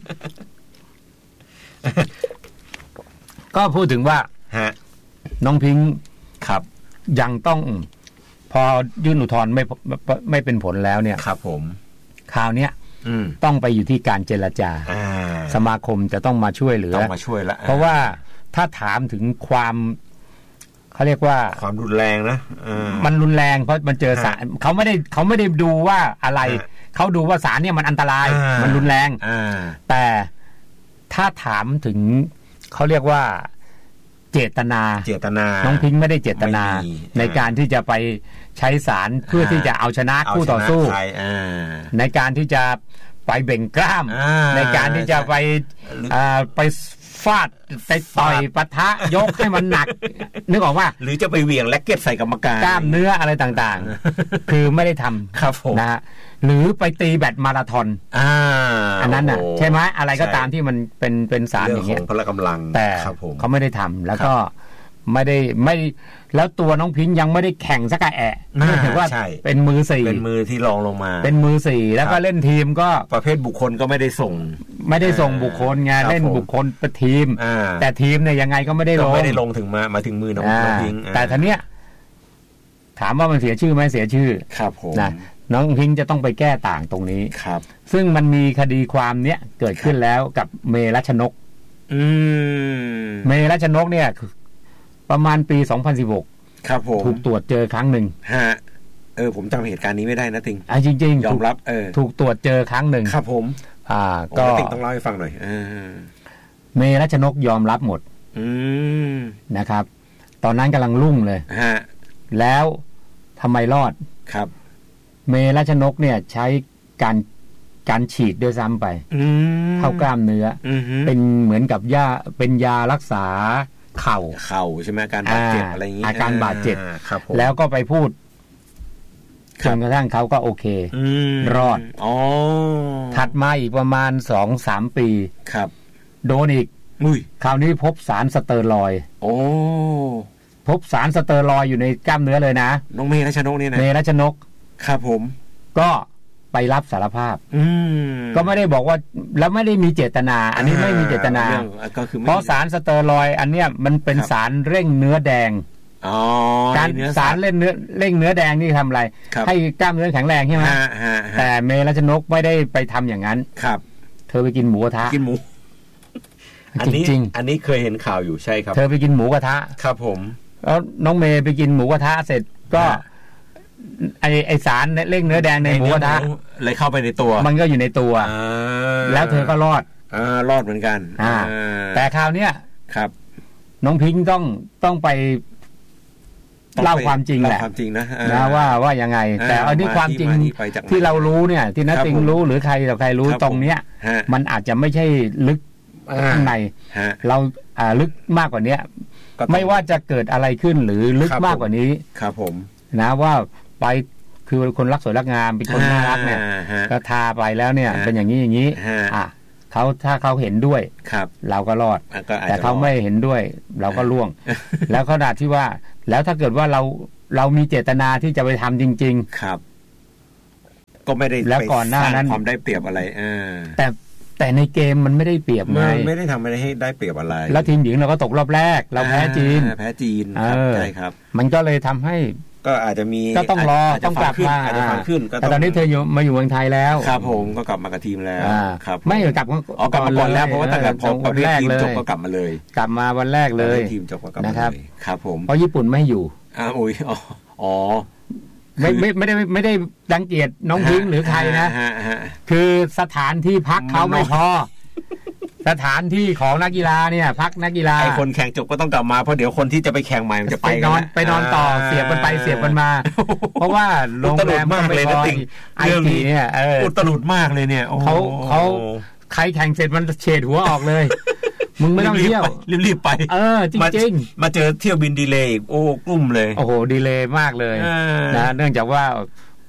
ก็พูดถึงว่าฮะน้องพิงค์ครับยังต้องพอยื่นอุทธรณ์ไม่ไม่เป็นผลแล้วเนี่ยครับผมคราวนี้ต้องไปอยู่ที่การเจรจาสมาคมจะต้องมาช่วยเหลือต้องมาช่วยละเพราะว่าถ้าถามถึงความเขาเรียกว่าความรุนแรงนะมันรุนแรงเพราะมันเจอสารเขาไม่ได้เขาไม่ได้ดูว่าอะไรเขาดูว่าสารเนี่ยมันอันตรายมันรุนแรงแต่ถ้าถามถึงเขาเรียกว่าเจตนาเจตนาน้องพิงค์ไม่ได้เจตนาในการที่จะไปใช้สารเพื่อที่จะเอาชนะคู่ต่อสู้ในการที่จะไปเบ่งกล้ามในการที่จะไปไปฟาดไปต่อยปะทะยกให้มันหนักนึกออกว่าหรือจะไปเหวี่ยงแร็กเก็ตใส่กรรมการกล้ามเนื้ออะไรต่างๆคือไม่ได้ทำครับผมนะฮะหรือไปตีแบดมาราธอนอ่าอันนั้นน่ะใช่ไหมอะไรก็ตามที่มันเป็นเป็นสารอย่างเงี้ยพละกำลังแต่เขาไม่ได้ทำแล้วก็ไม่ได้ไม่แล้วตัวน้องพิงค์ยังไม่ได้แข่งสักแอะนี่ถือว่าเป็นมือสี่เป็นมือที่รองลงมาเป็นมือสี่แล้วก็เล่นทีมก็ประเภทบุคคลก็ไม่ได้ส่งไม่ได้ส่งบุคคลไงเล่นบุคคลเป็นทีมแต่ทีมเนี่ยยังไงก็ไม่ได้ลงไม่ได้ลงถึงมามาถึงมือน้องพิงค์แต่ทีเนี้ยถามว่ามันเสียชื่อไหมเสียชื่อครับผมนะน้องพิงค์จะต้องไปแก้ต่างตรงนี้ครับซึ่งมันมีคดีความเนี้ยเกิดขึ้นแล้วกับเมรัชนกอืมเมรัชนกเนี่ยประมาณปีสองพันสิบหกครับผมถูกตรวจเจอครั้งหนึ่งฮะเออผมจำเหตุการณ์นี้ไม่ได้นะติงอ่ะจริงๆยอมรับเออถูกตรวจเจอครั้งหนึ่งครับผมอ่าก็ติงต้องเล่าให้ฟังหน่อยเออเมรัชนกยอมรับหมดอืมนะครับตอนนั้นกำลังรุ่งเลยฮะแล้วทำไมรอดครับเมรัชนกเนี่ยใช้การการฉีดด้วยซ้ำไปเข้ากล้ามเนื้อเป็นเหมือนกับยาเป็นยารักษาเข่าเข่าใช่ไหมอาการบาดเจ็บอะไรอย่างนี้อาการบาดเจ็บแล้วก็ไปพูดจนกระทั่งเขาก็โอเครอดอ๋อถัดมาอีกประมาณสองสามปีครับโดนอีกคราวนี้พบสารสเตอรอยด์โอ้พบสารสเตอรอยด์อยู่ในกล้ามเนื้อเลยนะน้องเมรัชนกเนี่ยนะเมรัชนกครับผมก็ไปรับสารภาพก็ไม่ได้บอกว่าแล้วไม่ได้มีเจตนาอันนี้ไม่มีเจตนาเพราะสารสเตอรอยด์อันเนี้ยมันเป็นสารเร่งเนื้อแดงการสารเร่งเนื้อเร่งเนื้อแดงนี่ทำอะไรให้กล้ามเนื้อแข็งแรงใช่ไหมแต่เมรัชนกไม่ได้ไปทำอย่างนั้นครับเธอไปกินหมูกระทะกินหมูอันนี้อันนี้เคยเห็นข่าวอยู่ใช่ครับเธอไปกินหมูกระทะครับผมแล้วน้องเมย์ไปกินหมูกระทะเสร็จก็ไอไอสารเร่งเนื้อแดงในหมูกระทะเลยเข้าไปในตัวมันก็อยู่ในตัวแล้วเธอก็รอดอ่ารอดเหมือนกันอ่าแต่คราวเนี้ยครับน้องพิงค์ต้องต้องไปเล่าความจริงแหละความจริงนะนะว่าว่ายังไงแต่อันนี้ความจริงที่เรารู้เนี่ยที่นักติงรู้หรือใครต่อใครรู้ตรงเนี้ยมันอาจจะไม่ใช่ลึกข้างในเราอ่าลึกมากกว่านี้ไม่ว่าจะเกิดอะไรขึ้นหรือลึกมากกว่านี้ครับผมนะว่าไปคือคนรักสวยรักงามเป็นคนน่ารักเนี่ยก็ทาไปแล้วเนี่ยเป็นอย่างนี้อย่างนี้อ่ะเขาถ้าเขาเห็นด้วยเราก็รอดแต่เขาไม่เห็นด้วยเราก็ล่วงแล้วขนาดที่ว่าแล้วถ้าเกิดว่าเราเรามีเจตนาที่จะไปทำจริงๆครับก็ไม่ได้แล้วก่อนหน้านั้นความได้เปรียบอะไรเออแต่แต่ในเกมมันไม่ได้เปรียบไงไม่ได้ทำอะไรให้ได้เปรียบอะไรแล้วทีมหญิงเราก็ตกรอบแรกเราแพ้จีนแพ้จีนใช่ครับมันก็เลยทำให้ก็อาจจะมีก็ต้องรอต้องกลับมาแต่ตอนนี้เธออยู่มาอยู่เมืองไทยแล้วครับผมก็กลับมากับทีมแล้วครับไม่กลับอ๋อกลับมาก่อนแล้วเพราะว่าตั้งแต่พอประเภททีมจบก็กลับมาเลยกลับมาวันแรกเลยทีมจบก็กลับมาเลยครับผมเพราะญี่ปุ่นไม่อยู่อ่าโอ้ยอ๋อไม่ไม่ไม่ได้ไม่ได้รังเกียจน้องพิงค์หรือใครนะคือสถานที่พักเขาไม่พอสถานที่ของนักกีฬาเนี่ยพักนักกีฬาไอ้คนแข่งจบก็ต้องกลับมาเพราะเดี๋ยวคนที่จะไปแข่งใหม่มันจะไปนอนไปนอนต่อเสียบกันไปเสียบกันมาเพราะว่าโรงแรมมากเลยนะติงไอทีเนี่ยอุตลุดมากเลยเนี่ยเขาเขาใครแข่งเสร็จมันเฉดหัวออกเลยมึงไม่ต้องเที่ยวรีบๆไปเออจริงๆมาเจอเที่ยวบินดีเลย์อีกโอ้กลุ่มเลยโอ้โหดีเลย์มากเลยนะเนื่องจากว่า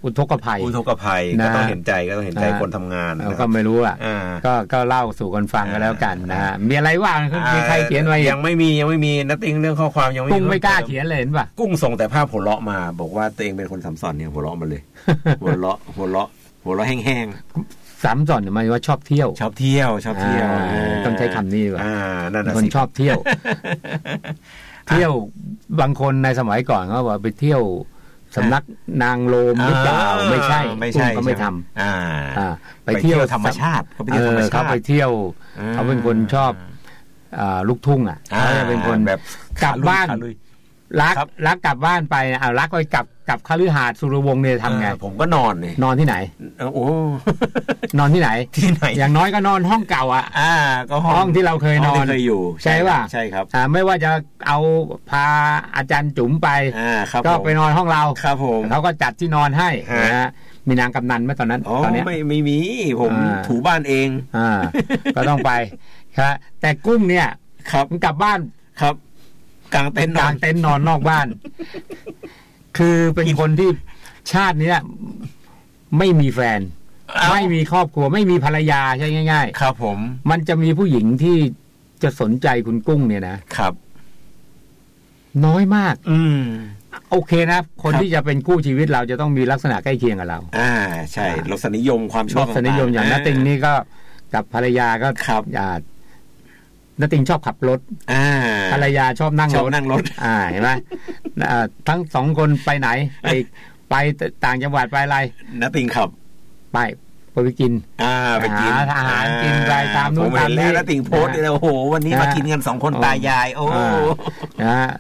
อุทกภัยอุทกภัยก็ต้องเห็นใจก็ต้องเห็นใจคนทำงานก็ไม่รู้อ่ะก็ก็เล่าสู่กันฟังกันแล้วกันนะฮะมีอะไรว่ามีใครเขียนไว้ยังไม่มียังไม่มีนัตติ้งเรื่องข้อความยังไม่กุ้งไม่กล้าเขียนเลยเห็นป่ะกุ้งส่งแต่ภาพหัวเราะมาบอกว่าตัวเองเป็นคนสัมสอนเนี่ยหัวเราะมาเลยหัวเราะหัวเราะหัวเราะแห้งๆสัมสอนหมายว่าชอบเที่ยวชอบเที่ยวชอบเที่ยวต้องใช้คำนี้ว่ะนั่นน่ะสิคนชอบเที่ยวเที่ยวบางคนในสมัยก่อนเขาบอกไปเที่ยวสำนักนางโลมหรือเปล่าไม่ใช่ไม่ใช่เขาไม่ทำไปเที่ยวธรรมชาติเขาไปเที่ยวธรรมชาติเขาไปเที่ยวเขาเป็นคนชอบลูกทุ่งอ่ะเขาจะเป็นคนแบบกลับบ้านรักรักกลับบ้านไปเอารักไปกลับกลับคฤหาสน์สุรวงศ์เนี่ยทำไงผมก็นอนเลยนอนที่ไหนโอ้นอนที่ไหนที่ไหนอย่างน้อยก็นอนห้องเก่าอ่ะอ่าก็ห้องที่เราเคยนอนเคยอยู่ใช่ป่ะใช่ครับอ่าไม่ว่าจะเอาพาอาจารย์จุ๋มไปก็ไปนอนห้องเราครับผมเขาก็จัดที่นอนให้นะฮะมีนางกำนันไหมตอนนั้นตอนนี้ไม่ไม่มีผมถูบ้านเองอ่าก็ต้องไปครับแต่กุ้งเนี่ยครับกลับบ้านครับกลางเต็นท์กลางเต็นท์นอนนอกบ้านคือเป็นคนที่ชาตินี้ไม่มีแฟนไม่มีครอบครัวไม่มีภรรยาใช่ง่ายๆครับผมมันจะมีผู้หญิงที่จะสนใจคุณกุ้งเนี่ยนะครับน้อยมากอืมโอเคนะคนที่จะเป็นคู่ชีวิตเราจะต้องมีลักษณะใกล้เคียงกับเราอ่าใช่รสนิยมความชอบรสนิยมอย่างนัตติงนี่ก็กับภรรยาก็ครับอ่านัตติงชอบขับรถภรรยาชอบนั่งรถชอบนั่งรถอ่าเห็นไหมทั้งสองคนไปไหนไปไปต่างจังหวัดไปอะไรนัตติงขับไปไปกินอ่าไปกินอาหารกินไปตามนู้นตามนี้นัตติงโพสต์เลยโอ้โหวันนี้มากินกันสองคนตายายโอ้นะฮะ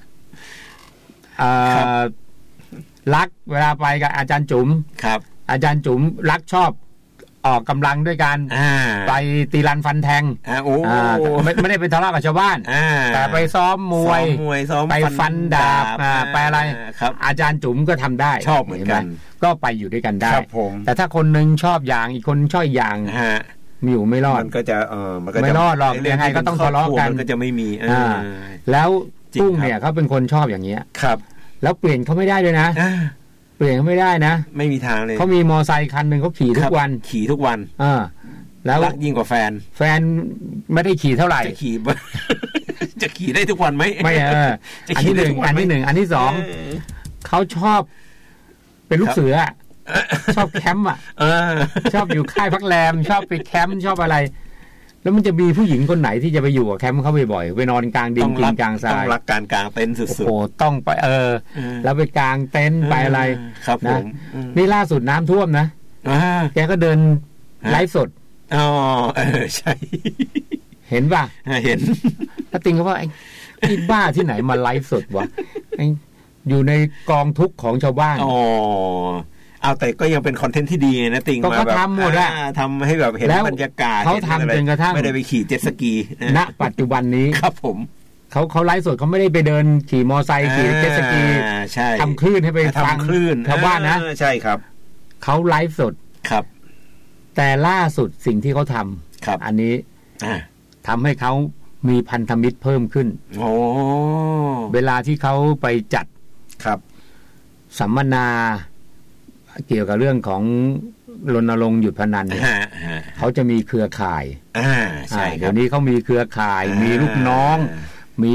รักเวลาไปกับอาจารย์จุ๋มครับอาจารย์จุ๋มรักชอบออกกำลังด้วยกันไปตีรันฟันแทงไม่ไม่ได้ไปทะเลาะกับชาวบ้านแต่ไปซ้อมมวยไปฟันดาบไปอะไรอาจารย์จุ๋มก็ทำได้ชอบเหมือนกันก็ไปอยู่ด้วยกันได้แต่ถ้าคนนึงชอบอย่างอีกคนชอบอย่างมีอยู่ไม่รอดมันก็จะเออมันก็จะไม่รอดหรอกยังไงก็ต้องทะเลาะกันมันก็จะไม่มีแล้วกุ้งเนี่ยเขาเป็นคนชอบอย่างเงี้ยครับแล้วเปลี่ยนเขาไม่ได้ด้วยนะเปลี่ยนเขาไม่ได้นะไม่มีทางเลยเขามีมอไซค์คันหนึ่งเขาขี่ทุกวันขี่ทุกวันอ่าแล้วรักยิ่งกว่าแฟนแฟนไม่ได้ขี่เท่าไหร่จะขี่จะขี่ได้ทุกวันไหมไม่เอออันที่หนึ่งอันที่หนึ่งอันที่สองเขาชอบเป็นลูกเสือชอบแคมป์อ่ะชอบอยู่ค่ายพักแรมชอบไปแคมป์ชอบอะไรแล้วมันจะมีผู้หญิงคนไหนที่จะไปอยู่กับแคมป์เขาบ่อยๆไปนอนกลางดินกินกลางทรายต้องรักการกลางเต็นท์สุดๆโอ้ต้องไปเออแล้วไปกลางเต็นท์ไปอะไรครับผมนี่ล่าสุดน้ำท่วมนะแกก็เดินไลฟ์สดอ๋อเออใช่เห็นป่ะเห็นถ้าติงก็ว่าไอ้ที่บ้าที่ไหนมาไลฟ์สดวะอยู่ในกองทุกข์ของชาวบ้านอ๋อเอาแต่ก็ยังเป็นคอนเทนต์ที่ดีนะติงมาแบบทำหมดแหละทำให้แบบเห็นบรรยากาศเขาทำจนกระทั่งไม่ได้ไปขี่เจ็ตสกีณปัจจุบันนี้ครับผมเขาเขาไลฟ์สดเขาไม่ได้ไปเดินขี่มอไซค์ขี่เจ็ตสกีทำคลื่นให้ไปฟังคลื่นชาวบ้านนะใช่ครับเขาไลฟ์สดครับแต่ล่าสุดสิ่งที่เขาทำอันนี้ทำให้เขามีพันธมิตรเพิ่มขึ้นโอ้เวลาที่เขาไปจัดครับสัมมนาเกี่ยวกับเรื่องของรณรงค์หยุดพนันเนี่ยเขาจะมีเครือข่ายอ่าใช่เดี๋ยวนี้เขามีเครือข่ายมีลูกน้องมี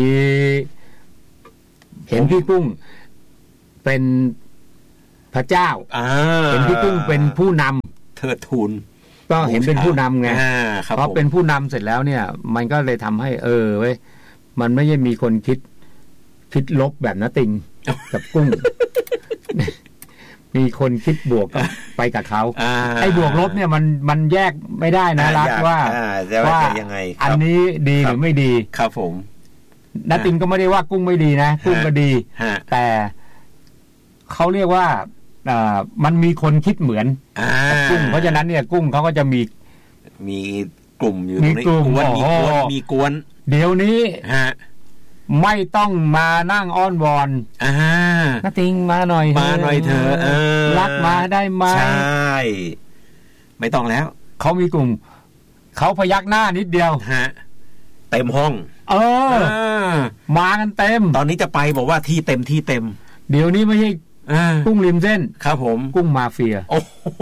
เห็นพี่กุ้งเป็นพระเจ้าเห็นพี่กุ้งเป็นผู้นำเทิดทูนก็เห็นเป็นผู้นำไงเพราะเป็นผู้นำเสร็จแล้วเนี่ยมันก็เลยทำให้เออเว้ยมันไม่ใช่มีคนคิดคิดลบแบบน้าติงกับกุ้งมีคนคิดบวกก็ไปกับเขาไอ้บวกลบเนี่ยมันมันแยกไม่ได้นะรักว่าว่าอันนี้ดีหรือไม่ดีครับผมน้าติงก็ไม่ได้ว่ากุ้งไม่ดีนะกุ้งก็ดีแต่เขาเรียกว่าอ่ามันมีคนคิดเหมือนกุ้งเพราะฉะนั้นเนี่ยกุ้งเขาก็จะมีมีกลุ่มอยู่มีกลุ่มมีกวนมีกวนเดี๋ยวนี้ไม่ต้องมานั่งอ้อนวอนอ่าน้าติงมาหน่อยมาหน่อยเถอะเออรักมาได้ไหมใช่ไม่ต้องแล้วเขามีกลุ่มเขาพยักหน้านิดเดียวฮะเต็มห้องเออมากันเต็มตอนนี้จะไปบอกว่าที่เต็มที่เต็มเดี๋ยวนี้ไม่ใช่กุ้งริมเส้นครับผมกุ้งมาเฟียโอ้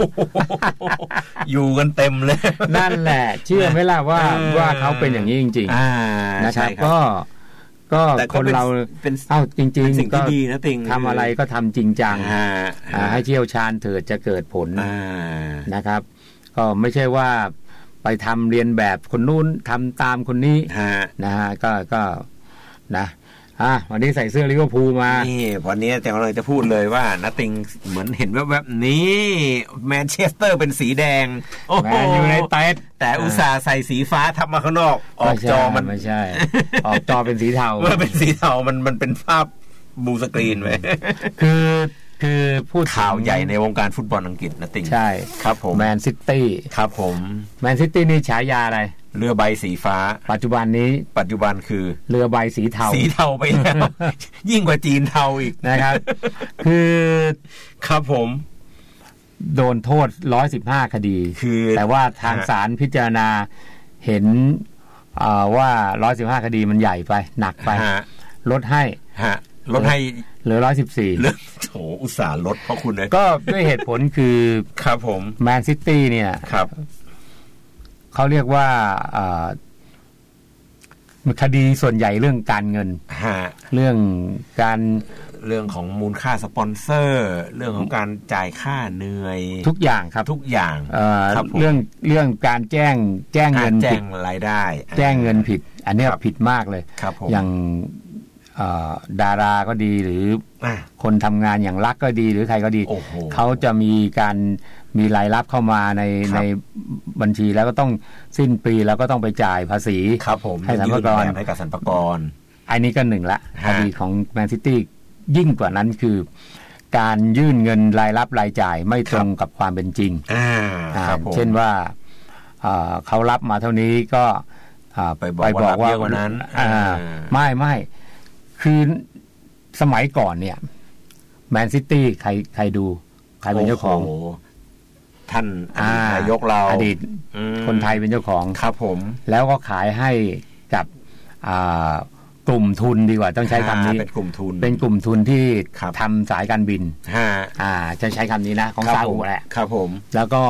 อยู่กันเต็มเลยนั่นแหละเชื่อไหมล่ะว่าว่าเขาเป็นอย่างนี้จริงๆนะครับก็ก็คนเราเอ้าจริงๆก็ทำอะไรก็ทำจริงจังให้เชี่ยวชาญเถิดจะเกิดผลนะครับก็ไม่ใช่ว่าไปทำเรียนแบบคนนู้นทำตามคนนี้นะฮะก็ก็นะอ่ะวันนี้ใส่เสื้อลิเวอร์พูลมานี่วันนี้แต่เราจะพูดเลยว่านัตติงเหมือนเห็นแวบๆนี้แมนเชสเตอร์เป็นสีแดงแมนยูไนเต็ดแต่อุตส่าห์ใส่สีฟ้าทับมาข้างนอกออกจอมันไม่ใช่ออกจอเป็นสีเทาเมื่อเป็นสีเทามันมันเป็นภาพบูสกรีนไว้คือคือพูดข่าวใหญ่ในวงการฟุตบอลอังกฤษนะติงใช่ครับผมแมนซิตี้ครับผมแมนซิตี้นี่ฉายาอะไรเรือใบสีฟ้าปัจจุบันนี้ปัจจุบันคือเรือใบสีเทาสีเทาไปแล้วยิ่งกว่าจีนเทาอีกนะครับคือครับผมโดนโทษหนึ่งร้อยสิบห้าคดีคือแต่ว่าทางศาลพิจารณาเห็นว่าหนึ่งร้อยสิบห้าคดีมันใหญ่ไปหนักไปลดให้ลดให้เหลือหนึ่งร้อยสิบสี่เรื่องโถอุตส่าห์ลดเพราะคุณเลยก็ด้วยเหตุผลคือครับผมแมนซิตี้เนี่ยครับเขาเรียกว่าคดีส่วนใหญ่เรื่องการเงินเรื่องการเรื่องของมูลค่าสปอนเซอร์เรื่องของการจ่ายค่าเหนื่อยทุกอย่างครับทุกอย่างเรื่องเรื่องการแจ้งแจ้งเงินผิดรายได้แจ้งเงินผิดอันนี้ผิดมากเลยอย่างดาราก็ดีหรือคนทำงานอย่างรักก็ดีหรือใครก็ดีเขาจะมีการมีรายรับเข้ามาในในบัญชีแล้วก็ต้องสิ้นปีแล้วก็ต้องไปจ่ายภาษีครับผมให้สรรพากรให้กับสรรพากรอันนี้ก็หนึ่งละคดีของแมนซิตี้ยิ่งกว่านั้นคือการยื่นเงินรายรับรายจ่ายไม่ตรงกับความเป็นจริงเช่นว่าเขารับมาเท่านี้ก็ไปบอกว่าเยอะกว่านั้นไม่ไม่คือสมัยก่อนเนี่ยแมนซิตี้ใครใครดูใครเป็นเจ้าของท่านนายกเราอดีตคนไทยเป็นเจ้าของครับผมแล้วก็ขายให้กับกลุ่มทุนดีกว่าต้องใช้คำนี้เป็นกลุ่มทุนเป็นกลุ่มทุนที่ทำสายการบินจะใช้คำนี้นะของซาอุแหละครับผมแล้วก็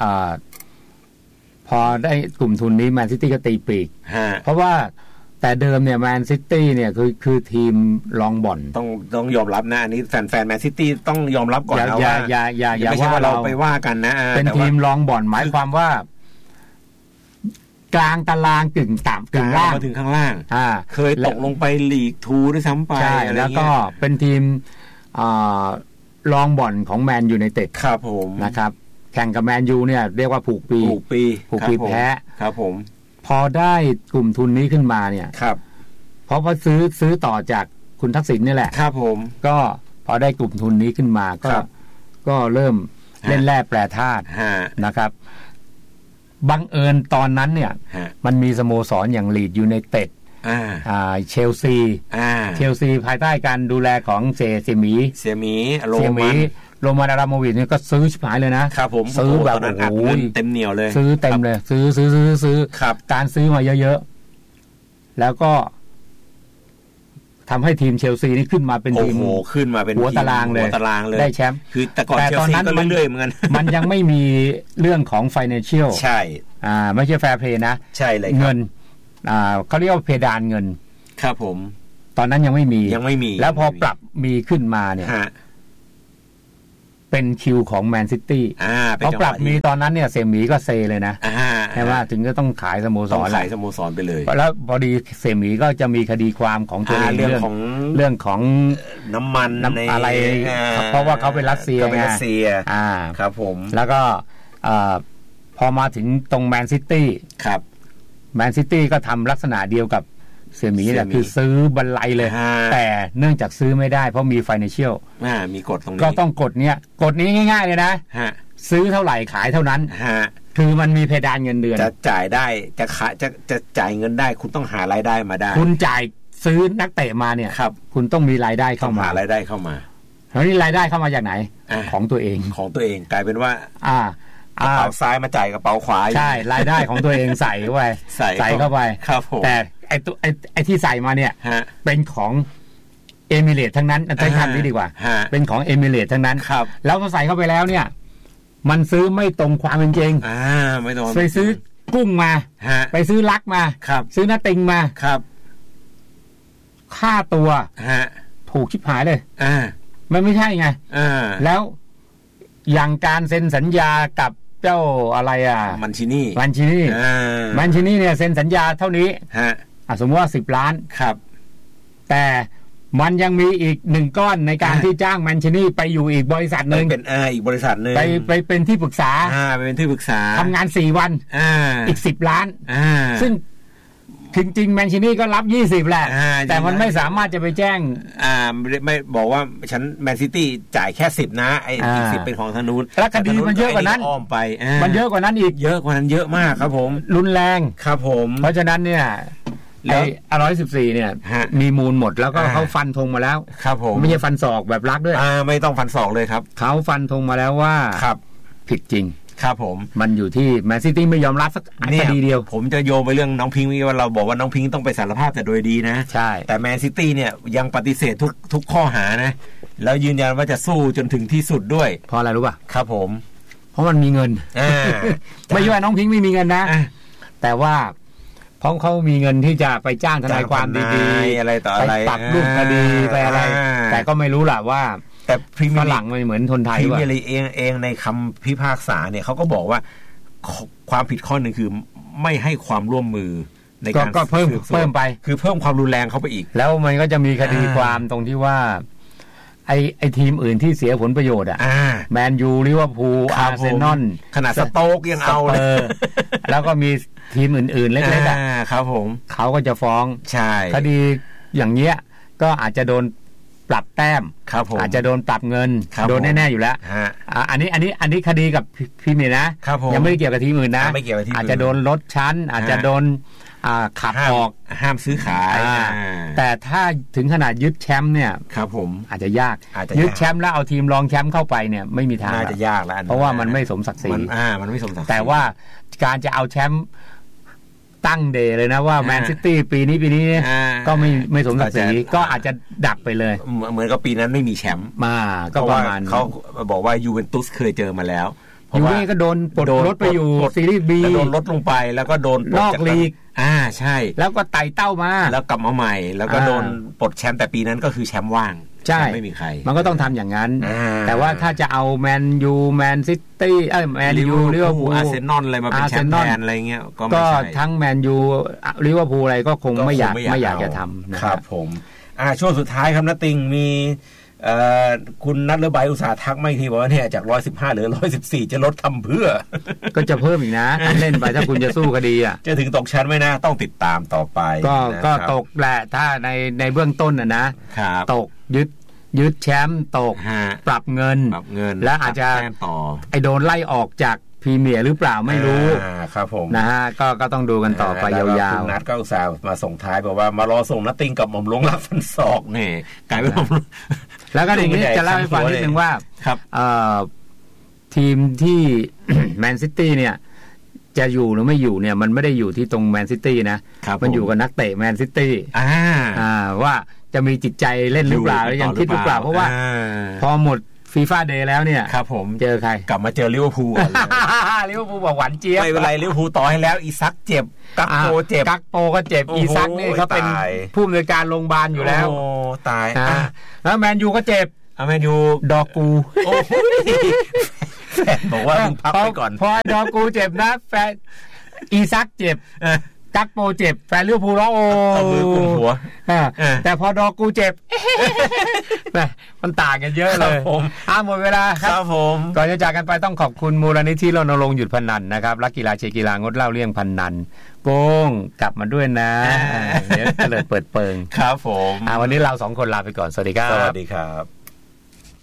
พอได้กลุ่มทุนนี้แมนซิตี้ก็ตีปีกเพราะว่าแต่เดิมเนี่ยแมนซิตี้เนี่ยคือคือทีมรองบ่อนต้องต้องยอมรับนะอันนี้แฟนแฟนแมนซิตี้ต้องยอมรับก่อนนะว่าอย่าอย่าอย่าว่าเราไปว่ากันนะเป็นทีมรองบ่อนหมายความว่า กลางตารางกึ่งต่ำกึ่งล่างมาถึงข้างล่างเคยตกลงไปลีกทูด้วยซ้ำไปแล้วก็เป็นทีมรองบ่อนของแมนยูไนเต็ดครับผมนะครับแข่งกับแมนยูเนี่ยเรียกว่าผูกปีผูกปีผูกปีแพ้ครับผมพอได้กลุ่มทุนนี้ขึ้นมาเนี่ยครับเพราะพอซื้อซื้อต่อจากคุณทักษิณนี่แหละครับผมก็พอได้กลุ่มทุนนี้ขึ้นมาก็ก็เริ่มเล่นแร่แปรธาตุนะครับบังเอิญตอนนั้นเนี่ยมันมีสโมสรอย่างลีดยูไนเต็ดเชลซีเชลซีภายใต้การดูแลของเซเซมีเซมีโรมันโรมันอาราโมวิชนี่ก็ซื้อชิบหายเลยนะครับผมซื้อแบบโอ้โหเต็มเหนียวเลยซื้อเต็มเลยซื้อซื้อซื้อซื้อการซื้อมาเยอะๆแล้วก็ทำให้ทีมเชลซีนี่ขึ้นมาเป็นทีมโอ้โหขึ้นมาเป็นหัวตารางเลยหัวตารางเลยได้แชมป์คือแต่ก่อนเชลซีก็เรื่อยๆเหมือนกันมันยังไม่มีเรื่องของ financial ใช่อ่าไม่ใช่แฟร์เพย์นะใช่เลยเงินอ่าเขาเรียกว่าเพดานเงินครับผมตอนนั้นยังไม่มียังไม่มีแล้วพอปรับมีขึ้นมาเนี่ยเป็นคิวของแมนซิตี้เขาปรับมีตอนนั้นเนี่ยเซมีก็เซเลยนะใช่ไหมถึงก็ต้องขายสโมสรขายสโมสรไปเลยแล้วพอดีเซมีก็จะมีคดีความของตัวเองเรื่องของเรื่องของน้ำมันน้ำอะไรเพราะว่าเขาเป็นรัสเซียเป็นรัสเซียอ่าครับผมแล้วก็พอมาถึงตรงแมนซิตี้ครับแมนซิตี้ก็ทำลักษณะเดียวกับเสี่ยหมีเนี่ยคือซื้อบรรลัยเลยแต่เนื่องจากซื้อไม่ได้เพราะมี financial อ่ามีกฎตรงนี้ก็ต้องกฎเนี้ยกฎนี้ง่ายๆเลยนะซื้อเท่าไหร่ขายเท่านั้นคือมันมีเพดานเงินเดือนจะจ่ายได้จะขายจะจะจ่ายเงินได้คุณต้องหารายได้มาได้คุณจ่ายซื้อนักเตะมาเนี่ยครับคุณต้องมีรายได้เข้ามาหารายได้เข้ามาแล้วนี่รายได้เข้ามาจากไหนของตัวเองของตัวเองกลายเป็นว่าอ่ากระเป๋าซ้ายมาจ่ายกระเป๋าขวาใช่รายได้ของตัวเองใส่เข้าไปใส่เข้าไปครับผมแต่ไอ้ตัวไอ้ไอ้ที่ใส่มาเนี่ยเป็นของเอมิเรตทั้งนั้นใช้คำนี้ดีกว่าเป็นของเอมิเรตทั้งนั้นแล้วพอใส่เข้าไปแล้วเนี่ยมันซื้อไม่ตรงความเป็นจริงอ่าไม่ตรงไปซื้อกุ้งมาไปซื้อลักมาซื้อนาติงมาครับค่าตัวถูกชิบหายเลยอ่ามันไม่ใช่ไงแล้วอย่างการเซ็นสัญญากับเจ้าอะไรอ่ะมันชินี่มันชินี่มันชินี่เนี่ยเซ็นสัญญาเท่านี้ฮะสมมติว่าสิบล้านครับแต่มันยังมีอีกหนึ่งก้อนในการที่จ้างแมนชินี่ไปอยู่อีกบริษัทหนึ่งเป็นอ่าอีกบริษัทหนึ่งไปไปเป็นที่ปรึกษาอ่าไปเป็นที่ปรึกษาทำงานสี่วันอ่าอีกสิบล้านอ่าซึ่งจริงๆแมนชินี่ก็รับยี่สิบแหละแต่มันไม่สามารถจะไปแจ้งอ่าไม่บอกว่าฉันแมนซิตี้จ่ายแค่สิบนะไอ้อีกสิบเป็นของธนูนแล้วคดีมันเยอะกว่านั้นอ้อมไปมันเยอะกว่านั้นอีกเยอะกว่านั้นเยอะมากครับผมรุนแรงครับผมเพราะฉะนั้นเนี่ยไอ้อร้อยสิบสี่เนี่ยมีมูลหมดแล้วก็เขาฟันธงมาแล้วครับผมไม่ใช่ฟันศอกแบบรักด้วยอ่าไม่ต้องฟันศอกเลยครับเขาฟันธงมาแล้วว่าครับผิดจริงครับผมมันอยู่ที่แมนซิตี้ไม่ยอมรับสักคดีเดียวผมจะโยงไปเรื่องน้องพิงค์ว่าเราบอกว่าน้องพิงค์ต้องไปสารภาพแต่โดยดีนะใช่แต่แมนซิตี้เนี่ยยังปฏิเสธทุกทุกข้อหานะแล้วยืนยันว่าจะสู้จนถึงที่สุดด้วยเพราะอะไรรู้ป่ะครับผมเพราะมันมีเงินไม่ใช่ว่าน้องพิงค์ไม่มีเงินนะแต่ว่าเพราะเขามีเงินที่จะไปจ้างทนายความดีๆอะไรต่ออะไรไปปรับรูปคดีไปอะไรแต่ก็ไม่รู้แหละว่าแต่ฝรั่งมันเหมือนทนไทยว่าพรีเมียร์ลีกเองเองในคำพิพากษาเนี่ยเขาก็บอกว่าความผิดข้อหนึ่งคือไม่ให้ความร่วมมือในการก็เพิ่มเพิ่มไปคือเพิ่มความรุนแรงเข้าไปอีกแล้วมันก็จะมีคดีความตรงที่ว่าไอไอทีมอื่นที่เสียผลประโยชน์อ่ะแมนยูลิเวอร์พูลอาร์เซนอลขนาดสโต๊กยังเอาเลยแล้วก็มีทีมอื่นๆเล็กๆอ่ะครับผมเขาก็จะฟ้องใช่คดีอย่างเงี้ยก็อาจจะโดนปรับแต้มอาจจะโดนปรับเงินโดนแน่ๆอยู่แล้วอันนี้อันนี้อันนี้คดีกับพี่เมย์นะยังไม่ได้เกี่ยวกับทีมอื่นนะอาจจะโดนลดชั้นอาจจะโดนขับออกห้ามซื้อขายแต่ถ้าถึงขนาดยึดแชมป์เนี่ยครับผมอาจจะยากยึดแชมป์แล้วเอาทีมรองแชมป์เข้าไปเนี่ยไม่มีทางน่าจะยากแล้วเพราะว่ามันไม่สมศักดิ์ศรีอ่ามันไม่สมศักดิ์ศรีแต่ว่าการจะเอาแชมป์ตั้งเดย์เลยนะว่าแมนซิตี้ปีนี้ปีนี้ก็ไม่ไม่สมศักดิ์ศรีก็อาจจะดับไปเลยเหมือนกับปีนั้นไม่มีแชมป์มาก็ประมาณเขาบอกว่ายูเวนตุสเคยเจอมาแล้วยูเว่ก็โดนปลดลดไปอยู่ซีรีส์บีโดนลดลงไปแล้วก็โดนนอกลีกอ่าใช่แล้วก็ไต่เต้ามาแล้วกลับมาใหม่แล้วก็โดนปลดแชมป์แต่ปีนั้นก็คือแชมป์ว่างใช่ไม่มีใครมันก็ต้องทำอย่างนั้นแต่ว่าถ้าจะเอาแมนยูแมนซิตี้เอ้ยแมนยูลิเวอร์พูลอาร์เซนอลอะไรมาเป็นแชมป์แทนอะไรเงี้ยก็ไม่ใช่ทั้งแมนยูลิเวอร์พูลอะไรก็คงไม่อยากไม่อยากจะทำนะครับผมอ่าช่วงสุดท้ายครับณติงมีคุณนัทเลือใบอุตสาห์ทักไม่ทีบอกว่าเนี่ยจากหนึ่งร้อยสิบห้าเหลือหนึ่งร้อยสิบสี่จะลดทำเพื่อก็จะเพิ่มอีกนะเล่นไปถ้าคุณจะสู้คดีอ่ะจะถึงตกชั้นไหมนะต้องติดตามต่อไปก็ก็ตกแหละถ้าในในเบื้องต้นน่ะนะตกยึดยึดแชมป์ตกปรับเงินปรับเงินและอาจจะไอโดนไล่ออกจากพรีเมียร์หรือเปล่าไม่รู้ครับผมนะฮะก็ก็ต้องดูกันต่อไปยาวๆคุณนัทก็อุตส่าห์มาส่งท้ายบอกว่ามารอส่งนัทติงกับหม่อมหลวงรับฟันศอกนี่กลายเป็นหม่อมแล้วก็อย่างนี้จะเล่าให้ฟังนิดนึงว่าทีมที่แมนซิตี้เนี่ยจะอยู่หรือไม่อยู่เนี่ยมันไม่ได้อยู่ที่ตรงแมนซิตี้นะมันอยู่กับนักเตะแมนซิตี้ว่าจะมีจิตใจเล่นหรือเปล่ายังคิดหรือเปล่าเพราะว่าพอหมดฟีฟ่าเดย์แล้วเนี่ยครับผมเจอใครกลับมาเจอลิเวอร์พูลลิเวอร์พูลบอกหวานเจี๊ยบไม่เป็นไรลิเวอร์พูลต่อให้แล้วอีซักเจ็บกักโปเจ็บกักโปก็เจ็บอีซักนี่เขาเป็นผู้อำนวยการโรงพยาบาลอยู่แล้วโอ้ตายแล้วแมนยูก็เจ็บแมนยูดอกูบอกว่ามึงพักไปก่อนพอดอกูเจ็บนะแฟนอีซักเจ็บกักโปเจ็บแฟนลิเวอร์พูลร้องโอ้เอามือกุมหัวแต่พอดอกูเจ็บมันต่างกันเยอะเลยอ่าหมดเวลาครับผมก่อนจะจากกันไปต้องขอบคุณมูลนิธิรณรงค์หยุดพนันนะครับรักกีฬาเชียร์กีฬางดเหล้าเลี่ยงพนันโก้งกลับมาด้วยนะเดี๋ยวเตลิดเปิดเปิงครับผมอ่าวันนี้เราสองคนลาไปก่อนสวัสดีครับสวัสดีครับ